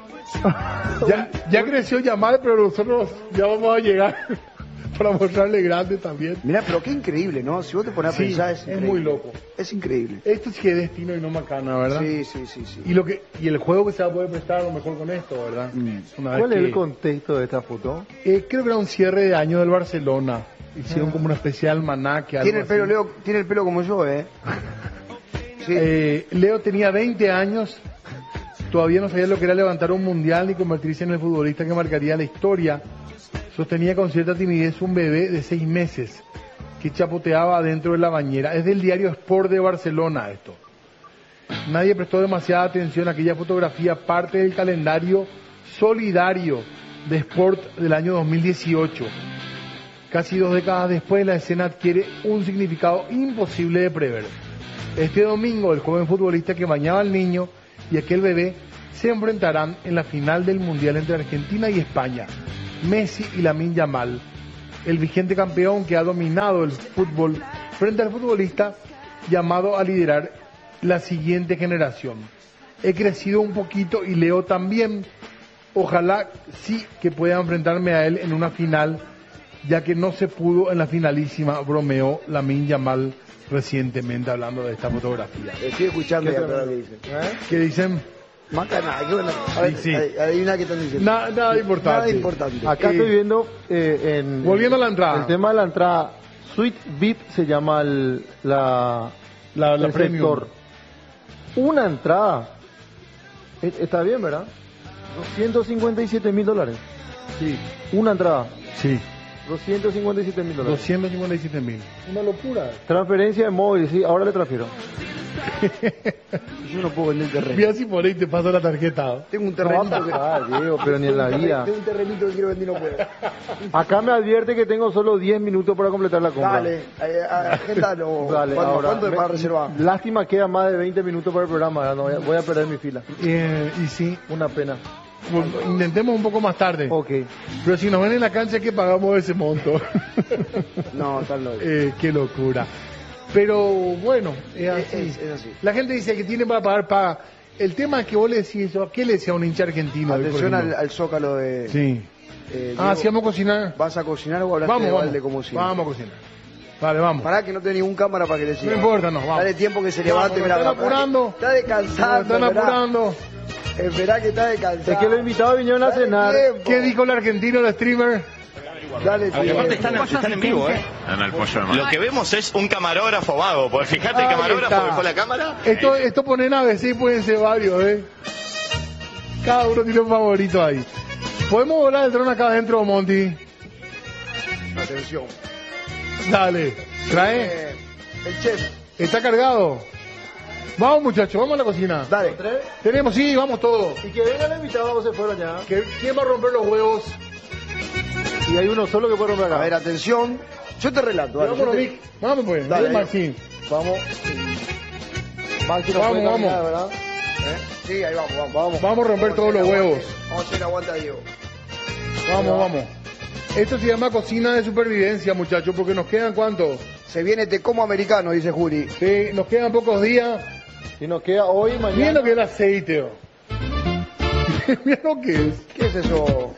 C: Ya creció Yamal, pero nosotros ya vamos a llegar para mostrarle grande también.
A: Mirá, pero qué increíble, ¿no? Si vos te pones a pensar,
C: es muy loco.
A: Es increíble.
C: Esto sí que es destino y no macana, ¿verdad?
A: Sí.
C: Y el juego que se va a poder prestar a lo mejor con esto, ¿verdad?
N: ¿Cuál es el contexto de esta foto?
C: Creo que era un cierre de año del Barcelona. Hicieron como una especial almanaque.
A: Tiene el pelo como yo, ¿eh?
C: Sí. Leo tenía 20 años. Todavía no sabía lo que era levantar un mundial ni convertirse en el futbolista que marcaría la historia. Sostenía con cierta timidez un bebé de 6 meses que chapoteaba dentro de la bañera. Es del diario Sport de Barcelona esto. Nadie prestó demasiada atención a aquella fotografía, parte del calendario solidario de Sport del año 2018. Casi 2 décadas después, la escena adquiere un significado imposible de prever. Este domingo, el joven futbolista que bañaba al niño y aquel bebé se enfrentarán en la final del Mundial entre Argentina y España. Messi y Lamine Yamal, el vigente campeón que ha dominado el fútbol frente al futbolista llamado a liderar la siguiente generación. He crecido un poquito y Leo también. Ojalá sí que pueda enfrentarme a él en una final, ya que no se pudo en la finalísima, bromeó Lamine Yamal recientemente hablando de esta fotografía.
A: Estoy escuchando ya todo lo que dicen.
C: ¿Qué dicen?
A: Macana, qué bueno. A ver,
C: Sí.
A: adivina qué están diciendo.
C: Nada importante.
A: Nada importante.
N: Acá estoy viendo
C: volviendo a la entrada.
N: El tema de la entrada, Suite VIP se llama el
C: premium.
N: sector. Una entrada. Está bien, ¿verdad? $257,000.
C: Sí.
N: Una entrada.
C: Sí.
N: $257,000.
C: 257.000. Una locura.
N: Transferencia de móvil, sí, ahora le transfiero.
A: Yo no puedo vender el terreno.
C: Mira si por ahí te paso la tarjeta.
A: Tengo un terrenito que...
N: Diego, pero ni en la vida.
A: Tengo un terrenito que quiero vender y no puedo.
N: Acá me advierte que tengo solo 10 minutos para completar la compra.
A: Dale, agéndalo.
N: Dale,
A: ¿Cuánto para reservar?
N: Lástima, queda más de 20 minutos para el programa. ¿verdad? No, voy a perder mi fila.
C: Y sí.
N: Una pena.
C: Intentemos un poco más tarde.
N: Ok.
C: Pero si nos ven en la cancha, ¿qué pagamos ese monto?
A: No, tal no.
C: Qué locura. Pero bueno, es así.
A: Es así.
C: La gente dice que tiene para pagar, paga. El tema es que vos le decís eso. ¿A qué le decía a un hincha argentino?
A: Atención al zócalo de...
C: Sí.
A: Diego,
C: ¿sí vamos a cocinar?
A: ¿Vas a cocinar o hablaste de cómo cocinar?
C: Vamos a cocinar. Vale, vamos.
A: Pará que no tengo ningún cámara para que le siga.
C: No importa, no, vamos.
A: Dale tiempo que se levante.
C: Me están apurando.
A: Está descansando.
C: Me están apurando.
A: Esperá que está descansando.
N: Es que los invitados vinieron a cenar.
C: ¿Qué dijo el argentino, el streamer?
A: Dale,
F: Aparte están en vivo, Lo que vemos es un camarógrafo vago, porque fíjate el camarógrafo dejó la cámara.
C: Esto pone en ABC y pueden ser varios, Cada uno tiene un favorito ahí. ¿Podemos volar el dron acá adentro, Monty?
A: Atención.
C: Dale, trae.
A: El chef.
C: ¿Está cargado? Vamos, muchachos, vamos a la cocina.
A: Dale.
C: Tenemos, sí, vamos todos.
N: Y que vengan los invitados, se fueron ya.
C: ¿Quién va a romper los huevos?
N: Y hay uno solo que puede romper acá.
A: A ver, atención. Yo te relato. Dale,
C: Vámonos, Vic. Vamos, pues.
A: Dale,
C: Maxi.
N: Vamos. Maxi nos
C: Vamos,
N: puede
C: vamos.
N: caminar, ¿verdad?
A: Sí, ahí vamos.
C: Vamos a romper todos los huevos.
A: Vamos a hacer aguanta, Diego.
C: Vamos. Esto se llama cocina de supervivencia, muchachos, porque nos quedan ¿cuánto?
A: Se viene Te Como Americano, dice Juli.
C: Sí, nos quedan pocos días.
N: Y nos queda hoy, mañana.
C: Mira lo que es el aceite. Mira lo que es.
A: ¿Qué es eso?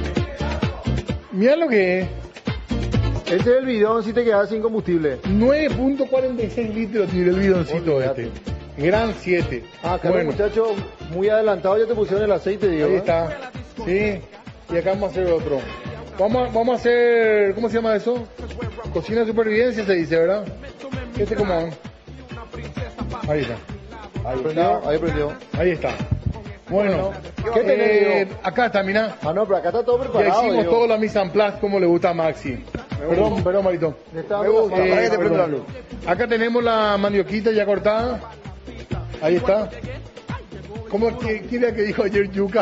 C: Mira lo que es.
N: Este es el bidón si te quedas sin combustible.
C: 9.46 litros tiene el bidoncito este. Gran 7.
N: Acá los muchachos muy adelantados ya te pusieron el aceite, Diego.
C: Ahí está. Sí. Y acá vamos a hacer otro. Vamos a hacer, ¿cómo se llama eso? Cocina de supervivencia se dice, ¿verdad? ¿Cómo? Ahí está.
N: Ahí prendió.
C: Ahí está. Bueno,
N: ¿qué tenés,
C: acá está, mirá.
N: No, pero acá está todo preparado.
C: Ya hicimos
N: Diego.
C: todo la mise en place como le gusta a Maxi. Perdón, Marito. Acá tenemos la mandioquita ya cortada. Ahí está. ¿Cómo quién era que dijo ayer yuca?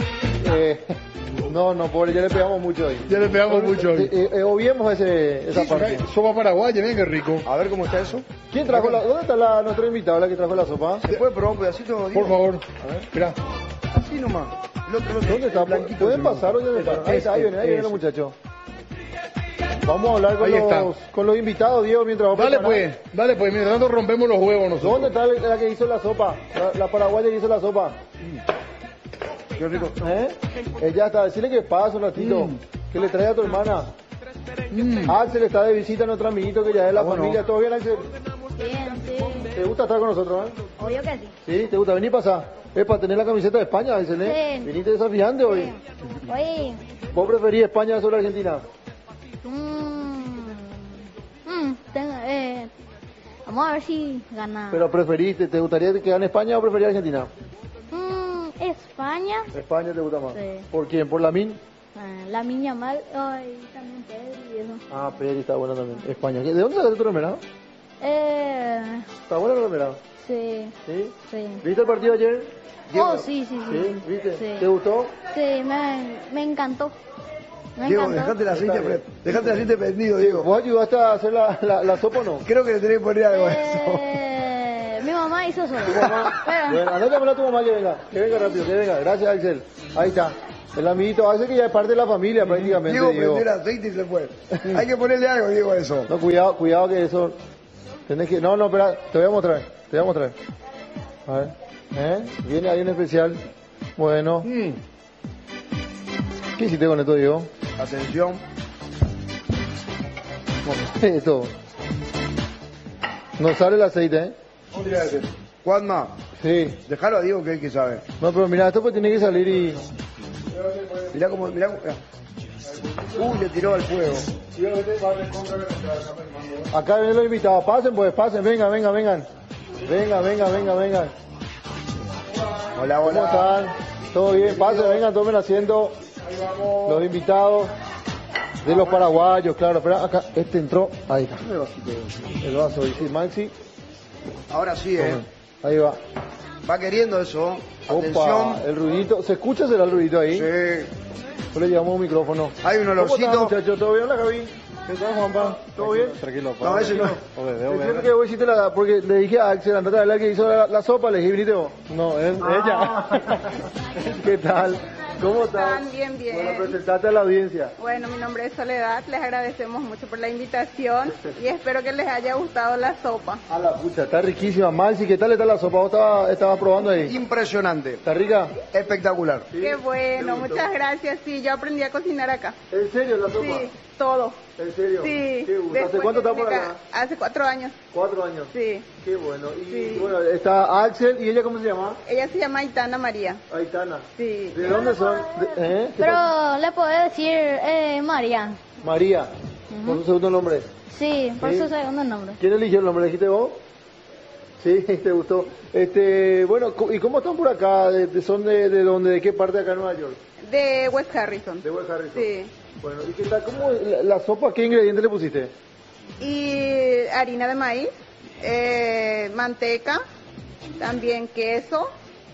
N: No, pobre, ya le pegamos mucho hoy.
C: Ya le pegamos mucho hoy.
N: Obviemos esa parte.
C: Sopa paraguaya, ven qué rico.
A: A ver cómo está eso.
N: ¿Quién trajo ¿Dónde está nuestra invitada, la que trajo la sopa?
A: ¿Se puede probar un pedacito?
C: Por favor.
A: A ver.
C: Espera.
A: Así nomás.
N: ¿Dónde está? ¿Pueden pasar o ya me paran? Ahí viene los muchachos. Vamos a hablar con los invitados, Diego, mientras vamos
C: Dale pues, mientras tanto rompemos los huevos nosotros.
N: ¿Dónde está la que hizo la sopa? La paraguaya que hizo la sopa.
A: Qué rico.
N: Ella está, decirle que pasa un ratito, que le trae a tu hermana. Axel está de visita a nuestro amiguito que ya es de la familia. ¿Todo bien, Axel?
O: Bien, sí.
N: ¿Te gusta estar con nosotros,
O: Obvio que sí.
N: ¿Sí? ¿Te gusta venir pasar? Es para tener la camiseta de España, Axel,
O: Sí.
N: ¿Viniste desafiante hoy?
O: Oye.
N: ¿Vos preferís España sobre Argentina?
O: Vamos a ver si gana.
N: ¿Pero preferís, te gustaría que gane España o preferís Argentina?
O: España.
N: España te gusta más.
O: Sí.
N: ¿Por quién? ¿Por Lamine?
O: Lamine Yamal, también Pedri y eso.
N: Pedri está bueno también. España. ¿De dónde sacaste tu remera? ¿Está buena la remera?
O: Sí.
N: ¿Sí?
O: Sí.
N: ¿Viste el partido ayer?
O: Oh, sí.
N: ¿Sí? ¿Viste?
O: Sí.
N: ¿Te gustó?
O: Sí, me encantó. Me
A: Diego,
O: encantó.
A: dejate el aceite prendido, Diego.
N: ¿Vos ayudaste a hacer la sopa o no?
A: Creo que le tenés que poner algo a eso.
O: Mi mamá hizo solo.
N: Bueno, andate a tu mamá que venga rápido, que venga. Gracias, Axel. Ahí está. El amiguito Axel que ya es parte de la familia prácticamente.
A: Diego, prender aceite y se fue. Hay que ponerle algo, Diego, a eso.
N: No, cuidado que eso... Tenés que... No, espera, te voy a mostrar. A ver. Viene alguien especial. Bueno. ¿Qué hiciste con esto, Diego?
A: Atención.
N: Esto. No sale el aceite,
A: Juanma.
N: Sí.
A: Déjalo a Diego que es el que sabe.
N: No, pero mira, esto pues tiene que salir y...
A: Mirá cómo... Uy, le tiró al fuego.
N: Acá vienen los invitados. Pasen, vengan. Vengan.
A: Hola.
N: ¿Cómo están? ¿Todo bien? Pasen, vengan, tomen asiento. Los invitados de los paraguayos, claro. Espera, acá, este entró. Ahí está. El vaso, dice Maxi.
A: Ahora sí,
N: Ahí va.
A: Va queriendo eso. Atención.
N: Opa, el ruidito. ¿Se escucha será el ruidito ahí?
A: Sí.
N: Le llevamos un micrófono.
A: Hay un olorcito.
N: ¿Cómo estás, muchachos? ¿Todo bien? Hola, Javi. ¿Qué tal, Juanpa? ¿Todo bien?
J: Tranquilo.
A: No, ese no.
N: Que vos hiciste porque le dije a Axel, andate a hablar que hizo la sopa, le dije, viniste vos.
J: No, es ella.
N: ¿Qué tal? ¿Cómo estás?
P: Bien.
N: Bueno, presentate a la audiencia.
P: Bueno, mi nombre es Soledad, les agradecemos mucho por la invitación y espero que les haya gustado la sopa.
N: A la pucha, está riquísima. Maxi, ¿qué tal está la sopa? ¿Vos estabas probando ahí?
A: Impresionante.
N: ¿Está rica?
A: Espectacular.
N: ¿Sí?
P: Qué bueno, muchas gracias. Sí, yo aprendí a cocinar acá.
N: ¿En serio la sopa?
P: Sí, todo.
N: ¿En serio?
P: Sí.
N: Qué gusto. ¿Hace cuánto estás por acá?
P: Hace 4 años.
N: 4 años.
P: Sí.
N: Qué bueno. Y
P: Sí.
N: bueno, está Axel, ¿y ella cómo se llama?
P: Ella se llama Aitana María.
N: Aitana.
P: Sí.
N: ¿De dónde son? ¿Qué
O: Pero
N: pasa?
O: le podés decir María.
N: María, por su segundo nombre.
O: Sí, por
N: Sí.
O: su segundo nombre.
N: ¿Quién eligió el nombre? ¿Dijiste vos? Sí, te gustó. Bueno, ¿y cómo están por acá? ¿Son de dónde? ¿De qué parte de acá en Nueva York?
P: De West Harrison.
N: De West Harrison.
P: Sí.
N: Bueno, ¿y qué tal? ¿Cómo la sopa? ¿Qué ingredientes le pusiste?
P: Y harina de maíz, manteca, también queso.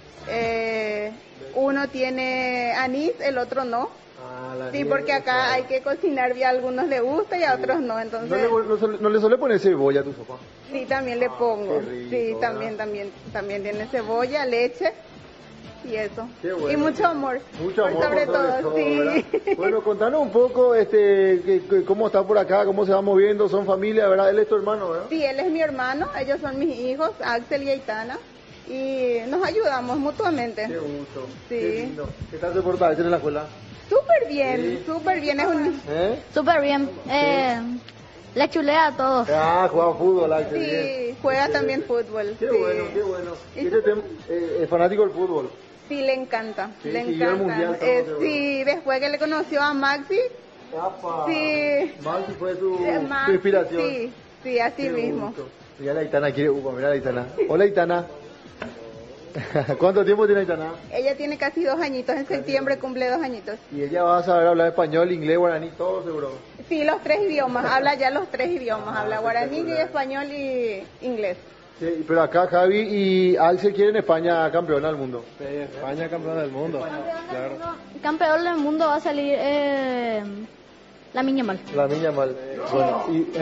P: Uno tiene anís, el otro no. Sí, porque acá hay que cocinar bien, a algunos les gusta y a otros no, entonces...
N: ¿No le suele poner cebolla a tu sopa?
P: Sí, también le pongo.
N: qué rico,
P: Sí,
N: ¿verdad?
P: también tiene cebolla, leche y eso.
N: Qué bueno.
P: Y mucho amor.
N: Mucho amor
P: sobre todo, sí.
N: ¿verdad? Bueno, contanos un poco cómo está por acá, cómo se va moviendo, son familia, ¿verdad? Él es tu hermano, ¿verdad?
P: Sí, él es mi hermano, ellos son mis hijos, Axel y Aitana, y nos ayudamos mutuamente.
N: Qué gusto.
P: Sí.
N: Qué lindo. ¿Qué tal se porta en la escuela?
P: Súper bien, súper bien. Es un...
O: Súper bien. Le chulea a todos.
N: Ah, juega fútbol, Axel.
P: Sí,
N: bien.
P: juega también fútbol.
N: Qué
P: sí.
N: bueno, qué bueno. Es fanático del fútbol.
P: Sí, le encanta,
N: Sí,
P: le
N: siguió el
P: encanta.
N: mundial todo, seguro.
P: Sí, después que le conoció a Maxi,
N: ¡Apa!
P: sí.
N: Maxi fue tu
P: Maxi,
N: inspiración.
P: Sí, así
N: Qué
P: mismo.
N: gusto. Mira la Aitana, quiere uva, mira la Aitana. Hola, Aitana. ¿Cuánto tiempo tiene Aitana?
P: Ella tiene casi 2 añitos, en septiembre cumple 2 añitos.
N: Y ella va a saber hablar español, inglés, guaraní, todo seguro.
P: Sí, los 3 idiomas, habla ya los 3 idiomas, habla guaraní, español y inglés.
N: Sí, pero acá Javi y Axel quieren España campeona del mundo.
J: Sí, España campeona del mundo. Claro.
O: Campeón del mundo va a salir la Miña Mal.
N: La niña mal. Bueno,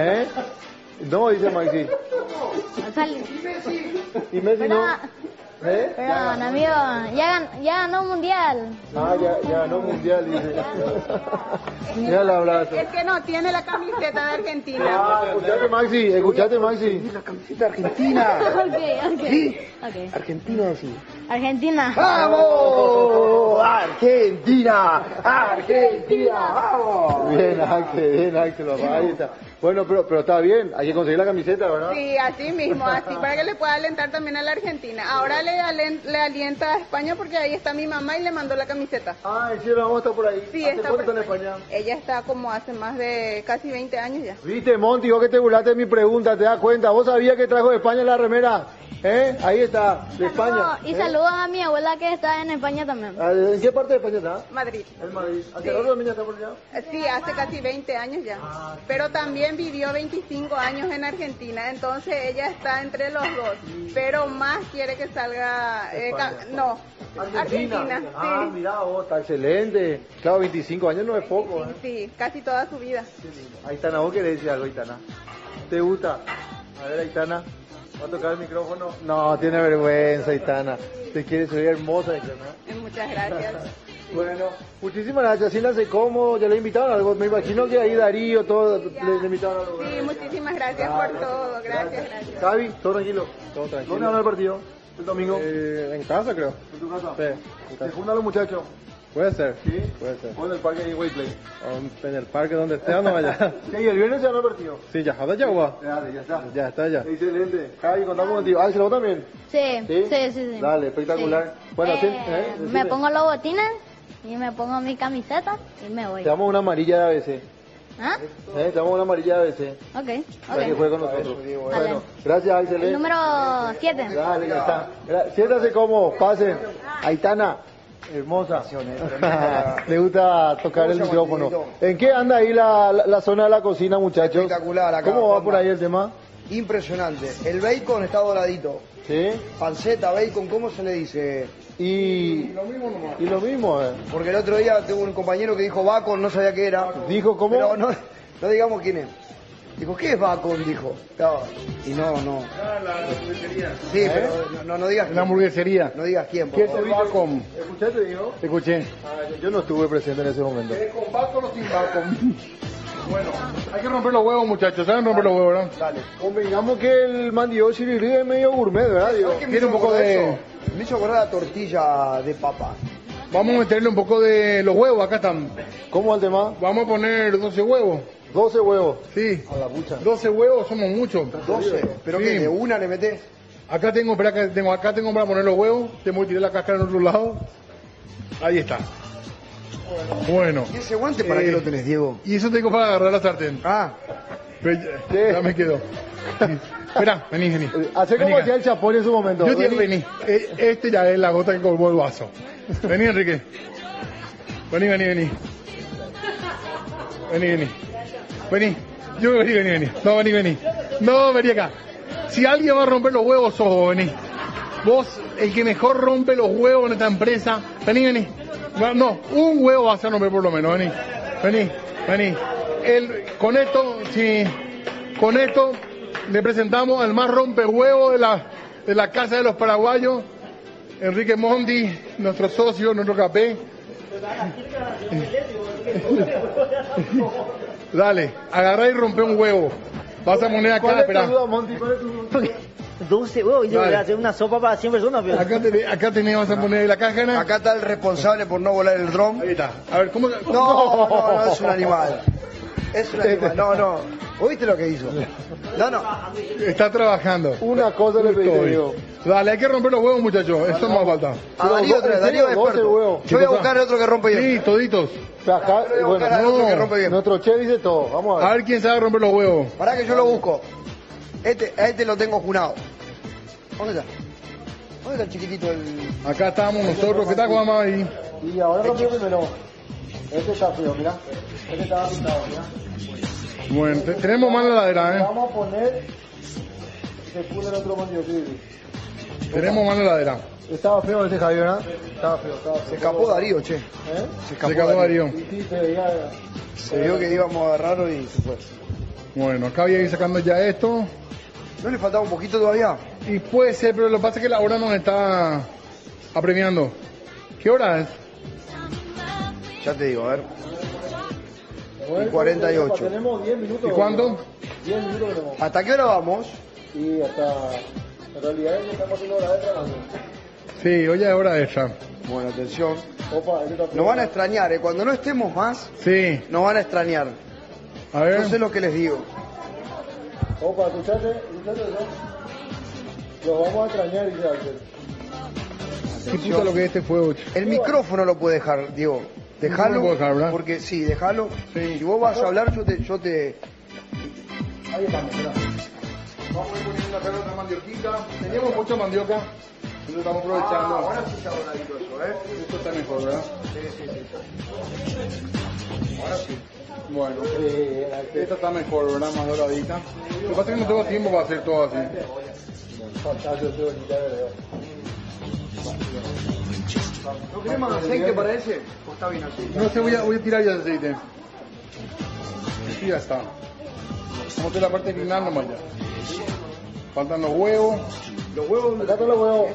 N: no, dice Maxi.
O: Va a salir.
N: Y Messi no.
O: Pero, amigo, ya ganó un mundial.
N: Ah, ya ganó mundial, dice. Ya la abrazo.
P: Es que no tiene la camiseta de Argentina.
N: Ah, escuchate Maxi.
A: La camiseta argentina.
O: Ok.
A: Argentina, sí.
O: Argentina.
A: ¡Vamos! ¡Argentina! ¡Argentina! ¡Vamos!
N: Bien, Axel, papá, ahí está. Bueno, pero está bien, hay que conseguir la camiseta, ¿verdad?
P: Sí, así mismo, así para que le pueda alentar también a la Argentina. Ahora le alienta a España porque ahí está mi mamá y le mandó la camiseta.
N: Ah, ¿en serio? ¿Vamos a estar por ahí?
P: Sí,
N: ¿Hace cuánto está en España?
P: Ella está como hace más de casi 20 años ya.
N: Viste, Monty, vos que te burlaste de mi pregunta, ¿te das cuenta? ¿Vos sabías que trajo de España la remera? Ahí está, de España.
O: Y saludos a mi abuela que está en España también.
N: ¿En qué parte de España está?
P: Madrid.
N: En Madrid. ¿Hace
P: Sí.
N: rato también ya está por allá?
P: Sí, hace casi 20 años ya. Pero también vivió 25 años en Argentina, entonces ella está entre los dos. Pero más quiere que salga... no, Argentina.
N: Ah,
P: Sí.
N: mira vos, está excelente. Claro, 25 años no es poco, ¿eh?
P: Sí, casi toda su vida.
N: Aitana, ¿vos querés decir algo, Aitana? ¿Te gusta? A ver, Aitana, ¿va a tocar el micrófono? No, tiene vergüenza, Aitana. Te quiere subir hermosa, Aitana.
P: Muchas gracias.
N: Bueno, muchísimas gracias. Siéntanse cómodos, ya le invitaron a algo. Me imagino que ahí Darío, todo, le invitaron a algo.
P: Sí, muchísimas gracias por todo. Gracias.
N: Javi, todo tranquilo.
J: Todo tranquilo.
N: ¿Dónde van el partido? ¿El domingo?
J: En casa, creo.
N: ¿En tu casa?
J: Sí, en
N: ¿Se
J: casa.
N: juntan los muchachos?
J: Puede ser.
N: ¿Sí?
J: Puede ser.
N: ¿O en el parque de Wayplay?
J: En el parque donde esté, no vaya.
N: Sí, el viernes se van al partido.
J: Sí, ya está ya, guau.
N: Ya está.
J: Ya está ya.
N: Excelente. Javi, contamos contigo. Ah, ¿se lo también?
O: Sí, sí.
N: Dale, espectacular. Bueno,
O: Me pongo los botines y me pongo mi camiseta y me voy.
N: te damos una amarilla de ABC.
O: ¿Ah?
N: Te damos una amarilla de ABC.
O: Ok,
N: Para que
O: ok.
N: juegue con nosotros.
O: Dale.
N: Bueno, gracias, excelente.
O: El número 7.
N: Dale, ya está. Siéntase cómodo, pasen. Aitana, hermosa. Le gusta tocar el micrófono. ¿En qué anda ahí la zona de la cocina, muchachos?
A: Espectacular acá.
N: ¿Cómo va por ahí el tema?
A: Impresionante. El bacon está doradito.
N: ¿Sí?
A: Panceta, bacon, ¿cómo se le dice?
N: Y
A: lo mismo nomás.
N: Y lo mismo,
A: Porque el otro día tuve un compañero que dijo bacon, no sabía qué era.
N: ¿Dijo cómo?
A: Pero no digamos quién es. Dijo, ¿qué es bacon? Dijo. No, y no.
C: La hamburguesería.
A: Sí, pero no digas
C: La hamburguesería.
A: No digas quién, por
C: ¿Qué es
A: favor.
C: el bacon?
N: ¿Escuchaste, digo?
C: Te escuché.
N: Yo no estuve presente en ese momento.
C: ¿Con bacon o sin bacon? Bueno, hay que romper los huevos, muchachos. ¿Saben romper los huevos, verdad?
A: Dale.
N: Convengamos que el mandío chirigrí es medio gourmet, ¿verdad? Digo,
A: ¿Sabes qué me
C: Tiene un
A: hizo
C: poco
A: acordar
C: de-
A: eso? Me hizo acordar la tortilla de papa.
C: Vamos a meterle un poco de los huevos. Acá están.
N: ¿Cómo es el tema?
C: Vamos a poner 12 huevos.
N: 12 huevos.
C: Sí.
N: A la pucha.
C: 12 huevos somos muchos.
A: 12. ¿Pero
C: Sí.
A: qué? ¿De una le metés?
C: Acá tengo, espera, acá tengo para poner los huevos. Tengo que tirar la cáscara en otro lado. Ahí está. Bueno.
A: ¿Y ese guante para qué lo tenés, Diego?
C: Y eso tengo para agarrar la sartén.
A: Ah.
C: Pero ya me quedó. Espera, vení.
N: Hace como
C: Vení acá.
N: hacía el chapón en su momento.
C: Yo te vení. Este ya es la gota que colmó el vaso. Vení, Enrique. Vení. Vení. Vení. No, vení. No, vení acá. Si alguien va a romper los huevos, sos vos, vení. Vos, el que mejor rompe los huevos en esta empresa. Vení. No, un huevo vas a romper por lo menos, vení. Con esto le presentamos al más rompehuevo de la casa de los paraguayos, Enrique Mondi, nuestro socio, nuestro capé. Dale, agarrá y rompe un huevo. Vas a poner acá,
N: ¿Cuál es tu
C: espera.
N: duda, Monty? ¿Cuál es tu duda?
Q: 12 huevos, yo
C: Dale.
Q: voy a hacer una sopa para 100 personas. Pero...
C: Acá tenés, vas a poner la caja.
A: Acá está el responsable por no volar el dron.
C: Ahí está. A ver, ¿cómo?
A: No, es un animal. Es un animal. No. ¿Oíste lo que hizo? No.
C: Está trabajando.
N: Una cosa le pedí,
C: Estoy.
N: Diego.
C: Dale, hay que romper los huevos, muchachos. Eso no va a faltar.
A: A Darío trae, Darío es
N: 12
A: experto.
N: huevos.
A: Yo voy a buscar otro que rompe bien.
C: Sí, toditos.
N: Acá,
A: Yo voy a buscar al otro que rompe bien.
N: Nuestro chef dice todo. Vamos a
C: A
N: ver.
C: ver quién sabe romper los huevos.
A: Pará que yo lo busco. A este lo tengo junado. ¿Dónde está el chiquitito?
C: Acá estamos nosotros. ¿Qué tal, Juanma? Ahí.
N: Y ahora rompió primero. Este está frío, mira. Este estaba pintado, mira.
C: Bueno, tenemos más la heladera,
N: Vamos a poner. Se puso el otro mandío, sí.
C: Tenemos más la heladera.
N: Estaba feo ese Javier, ¿verdad? Estaba feo.
A: Se escapó Darío, che. Se
C: escapó Darío.
N: Sí, sí, se veía.
A: Se vio que íbamos a agarrarlo y se fue.
C: Bueno, acá voy a ir sacando ya esto.
A: ¿No le faltaba un poquito todavía?
C: Y puede ser, pero lo que pasa es que la hora nos está apremiando. ¿Qué hora es?
A: Ya te digo, a ver. Y 48.
N: Tenemos 10 minutos.
C: ¿Y cuánto?
N: 10 minutos tenemos.
A: ¿Hasta qué hora vamos?
N: Y hasta. En realidad ya estamos haciendo hora de trabajo.
C: Sí, hoy ya es hora extra.
A: Bueno, atención.
N: Opa, este está feo.
A: Nos van a extrañar, Cuando no estemos más,
C: Sí.
A: nos van a extrañar.
C: A ver.
A: No sé lo que les digo.
N: Opa, escuchate eso. Los vamos a extrañar, dice Axel.
C: ¿Qué puta lo que es este fuego?
A: El micrófono lo puede dejar, Diego. Dejalo,
C: No lo puedo dejar, ¿verdad?
A: porque sí, déjalo. Si vos vas a hablar, yo te...
N: Ahí estamos, mira.
C: Vamos a ir poniendo acá otra mandioquita. Teníamos mucha mandioca, entonces estamos aprovechando.
A: Ahora sí está doradito eso, ¿eh?
C: Esto está mejor, ¿verdad?
A: Sí. Ahora sí.
C: Bueno, esta está mejor, ¿verdad? Más doradita. Lo que pasa es que no tengo tiempo para hacer todo así.
A: ¿No querés más aceite para ese? ¿O está bien así?
C: No sé, voy a tirar ya el aceite. Y ya está. Vamos a hacer la parte final nomás ya. Faltan los huevos.
A: Los huevos,
C: acá están los huevos.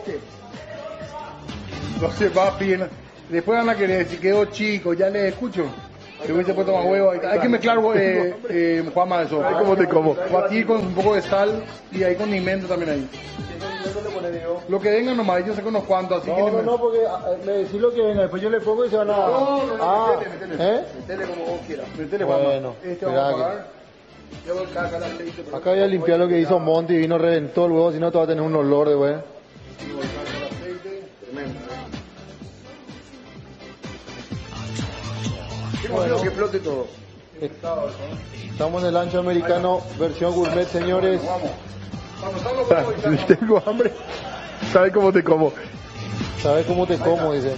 C: No se va bien. Después van a querer, si quedó chico, ya les escucho. Que hubiese puesto más huevos. Hay que mezclar, Juanma, eso.
A: Ay, ¿cómo te como?
C: Batir con un poco de sal y hay condimento también ahí. Lo que venga nomás, yo sé con unos cuantos, así que...
N: No, porque me decís lo que venga, después yo le pongo y se van a...
C: Métele. Métele como vos quieras. Métele, Juanma.
N: Bueno,
C: Vamos a pagar.
N: Acá voy a limpiar lo que hizo Monty y vino, reventó el huevo, si no te va a tener un olor de güey.
A: Bueno, que flote todo.
N: Estamos en el ancho americano, versión gourmet, señores.
A: Tengo hambre. ¿Sabes cómo te como?
N: ¿Sabes cómo te como? Dice.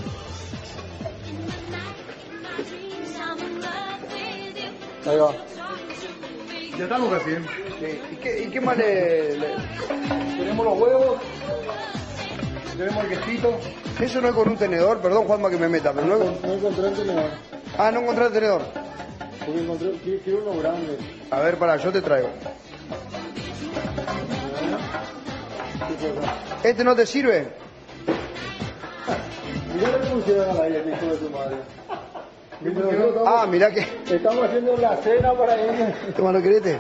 N: Ahí va.
C: Ya estamos casi.
A: ¿Y qué más le...?
C: Tenemos los huevos. Tenemos el quesito.
A: Eso no es con un tenedor, perdón Juanma que me meta, pero luego...
N: No encontré el tenedor.
A: Ah, no encontré el tenedor.
N: Porque encontré, quiero uno grande.
A: A ver, pará, yo te traigo. ¿Este no te sirve?
N: Mirá lo que pusieron al aire, hijo de tu madre.
A: Ah, mirá que...
N: Estamos haciendo la cena para ellos.
A: Toma, ¿lo querete?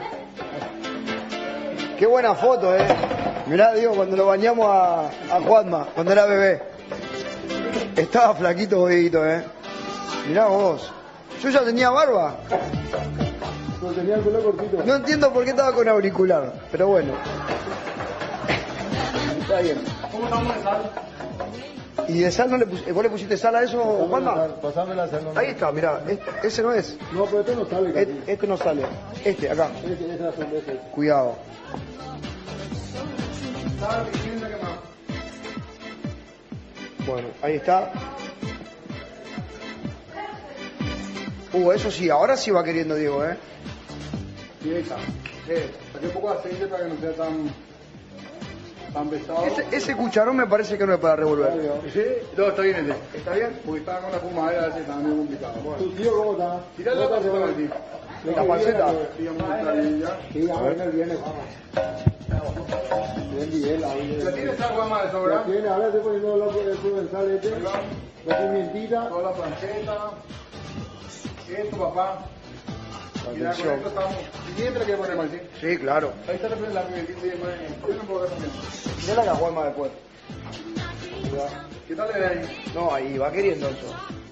A: Qué buena foto, Mirá, digo, cuando lo bañamos a Juanma, cuando era bebé. Estaba flaquito, bebito, Mirá vos. Yo ya tenía barba.
N: No tenía el pelo cortito.
A: No entiendo por qué estaba con auricular, pero bueno. Está bien.
C: ¿Cómo estamos de sal?
A: ¿Y de sal no le pusiste? ¿Vos le pusiste sal a eso, Juanma?
N: Pasame la sal.
A: Ahí está, mirá. Ese no es.
N: No, pero este no sale.
A: Este no sale. Este, acá.
N: Este es azul, este.
A: Cuidado. Bueno, ahí está. Eso sí, ahora sí va queriendo Diego,
C: Y ahí está. Saqué un poco de aceite para que no sea tan pesado.
A: Ese cucharón me parece que no es para revolver.
C: ¿Sí? No, está bien ese.
A: ¿Está bien?
C: Porque estaba con la fumadera, ese estaba muy complicado.
N: ¿Tu tío cómo está?
C: Tirá la panceta, Martín.
A: ¿La panceta?
N: Sí, a ver, el viernes, vamos.
C: ¿La tienes algo más de sobra?
N: La tiene, ahora estoy poniendo el provenzal este. La pimientita.
C: Toda la panceta. Esto, papá. Mira, con esto estamos. ¿Siempre que poner, Martín?
A: Sí, claro.
C: Ahí está la pimentita y demás. Yo no puedo ver también.
A: Mira la Juanma después.
C: ¿Qué tal le ahí?
A: No, ahí va queriendo eso.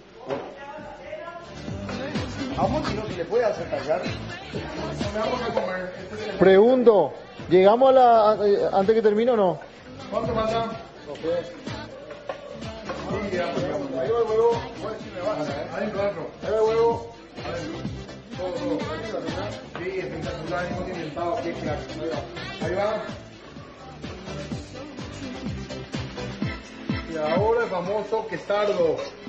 A: A Monty no se le puede hacer tallar.
N: Pregunto, ¿llegamos a la antes que termine o no?
C: ¿Cuánto falta?
N: Ok.
C: Ahí va el huevo. Ahí va el huevo. Todo. Sí, espectacular, condimentado, qué crack. Ahí va. Y ahora el famoso quesardo.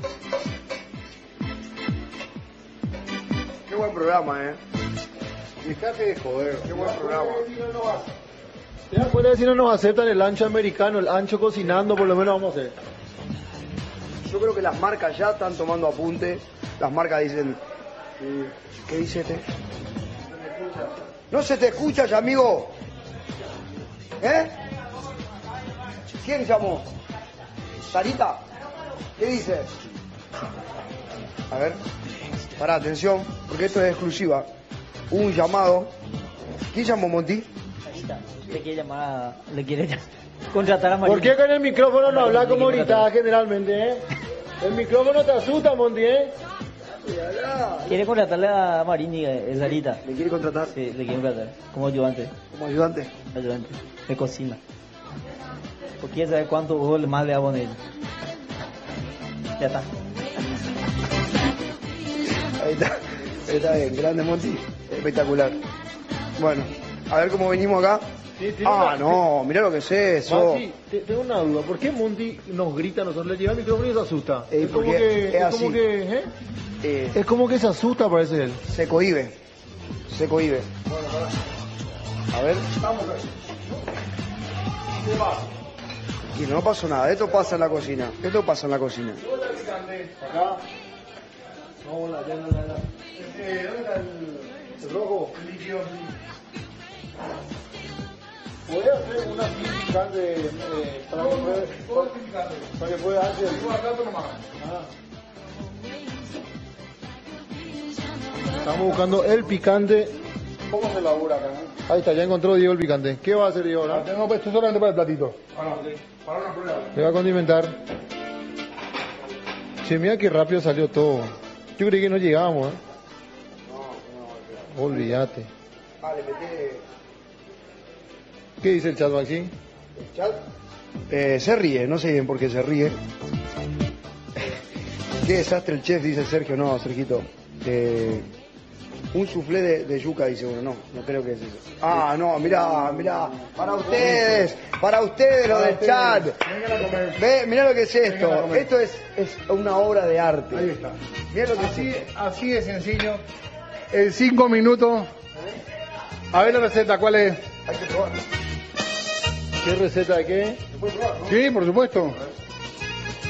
A: Qué buen programa,
C: Fíjate de joder, qué buen programa.
N: Ya puede decir no nos aceptan el ancho americano, el ancho cocinando, por lo menos vamos a hacer.
A: Yo creo que las marcas ya están tomando apunte. Las marcas dicen... ¿Qué dice este? No se te escucha, ya, amigo. ¿Quién llamó? ¿Sarita? ¿Qué dice? A ver. Pará, atención, porque esto es exclusiva. Hubo un llamado. ¿Quién llamó, Monty?
Q: Le quiere llamar le quiere contratar a María.
N: ¿Por qué con el micrófono no habla como gritaba generalmente, El micrófono te asusta, Monty,
Q: Quiere contratarle a Marini, Sarita.
A: ¿Le quiere contratar?
Q: Sí, le quiere contratar. Como ayudante.
A: ¿Como ayudante?
Q: Ayudante. De cocina. Porque quiere saber cuánto gol más le va a poner. Ya está.
A: Ahí está. Está bien, grande Monty. Espectacular. Bueno, a ver cómo venimos acá. No, mirá lo que es eso.
N: Maxi, tengo una duda. ¿Por qué Monty nos grita a nosotros? Le lleva el micrófono y se asusta. Es como
A: porque
N: que...
A: es así.
N: Es como que se asusta, parece él.
A: Se cohíbe. A ver. Y no pasó nada. Esto pasa en la cocina.
N: Acá. No, la. ¿Dónde está el rojo? ¿Puede hacer una picante para que pueda hacer? Estamos buscando el picante. ¿Cómo se elabora acá? Ahí está, ya encontró Diego el picante. ¿Qué va a hacer Diego ahora?
C: Tengo esto solamente para el platito. Para una prueba.
N: Le va a condimentar. Che, mira qué rápido salió todo. Yo creí que no llegábamos, ¿eh? No. Olvídate.
A: Vale, meté.
N: ¿Qué dice el chat, Maxi?
A: ¿El chat? Se ríe, no sé bien por qué se ríe. Qué desastre el chef, dice Sergio. No, Sergito. Un soufflé de yuca, dice uno. No creo que es eso. No, mirá. Para ustedes lo del chat. Mirá lo que es esto. Esto es una obra de arte.
C: Ahí está.
A: Mirá lo que
C: así de sencillo. En 5 minutos. A ver la receta, ¿cuál es?
A: Hay que probar.
N: ¿Qué receta de qué?
C: Sí, por supuesto.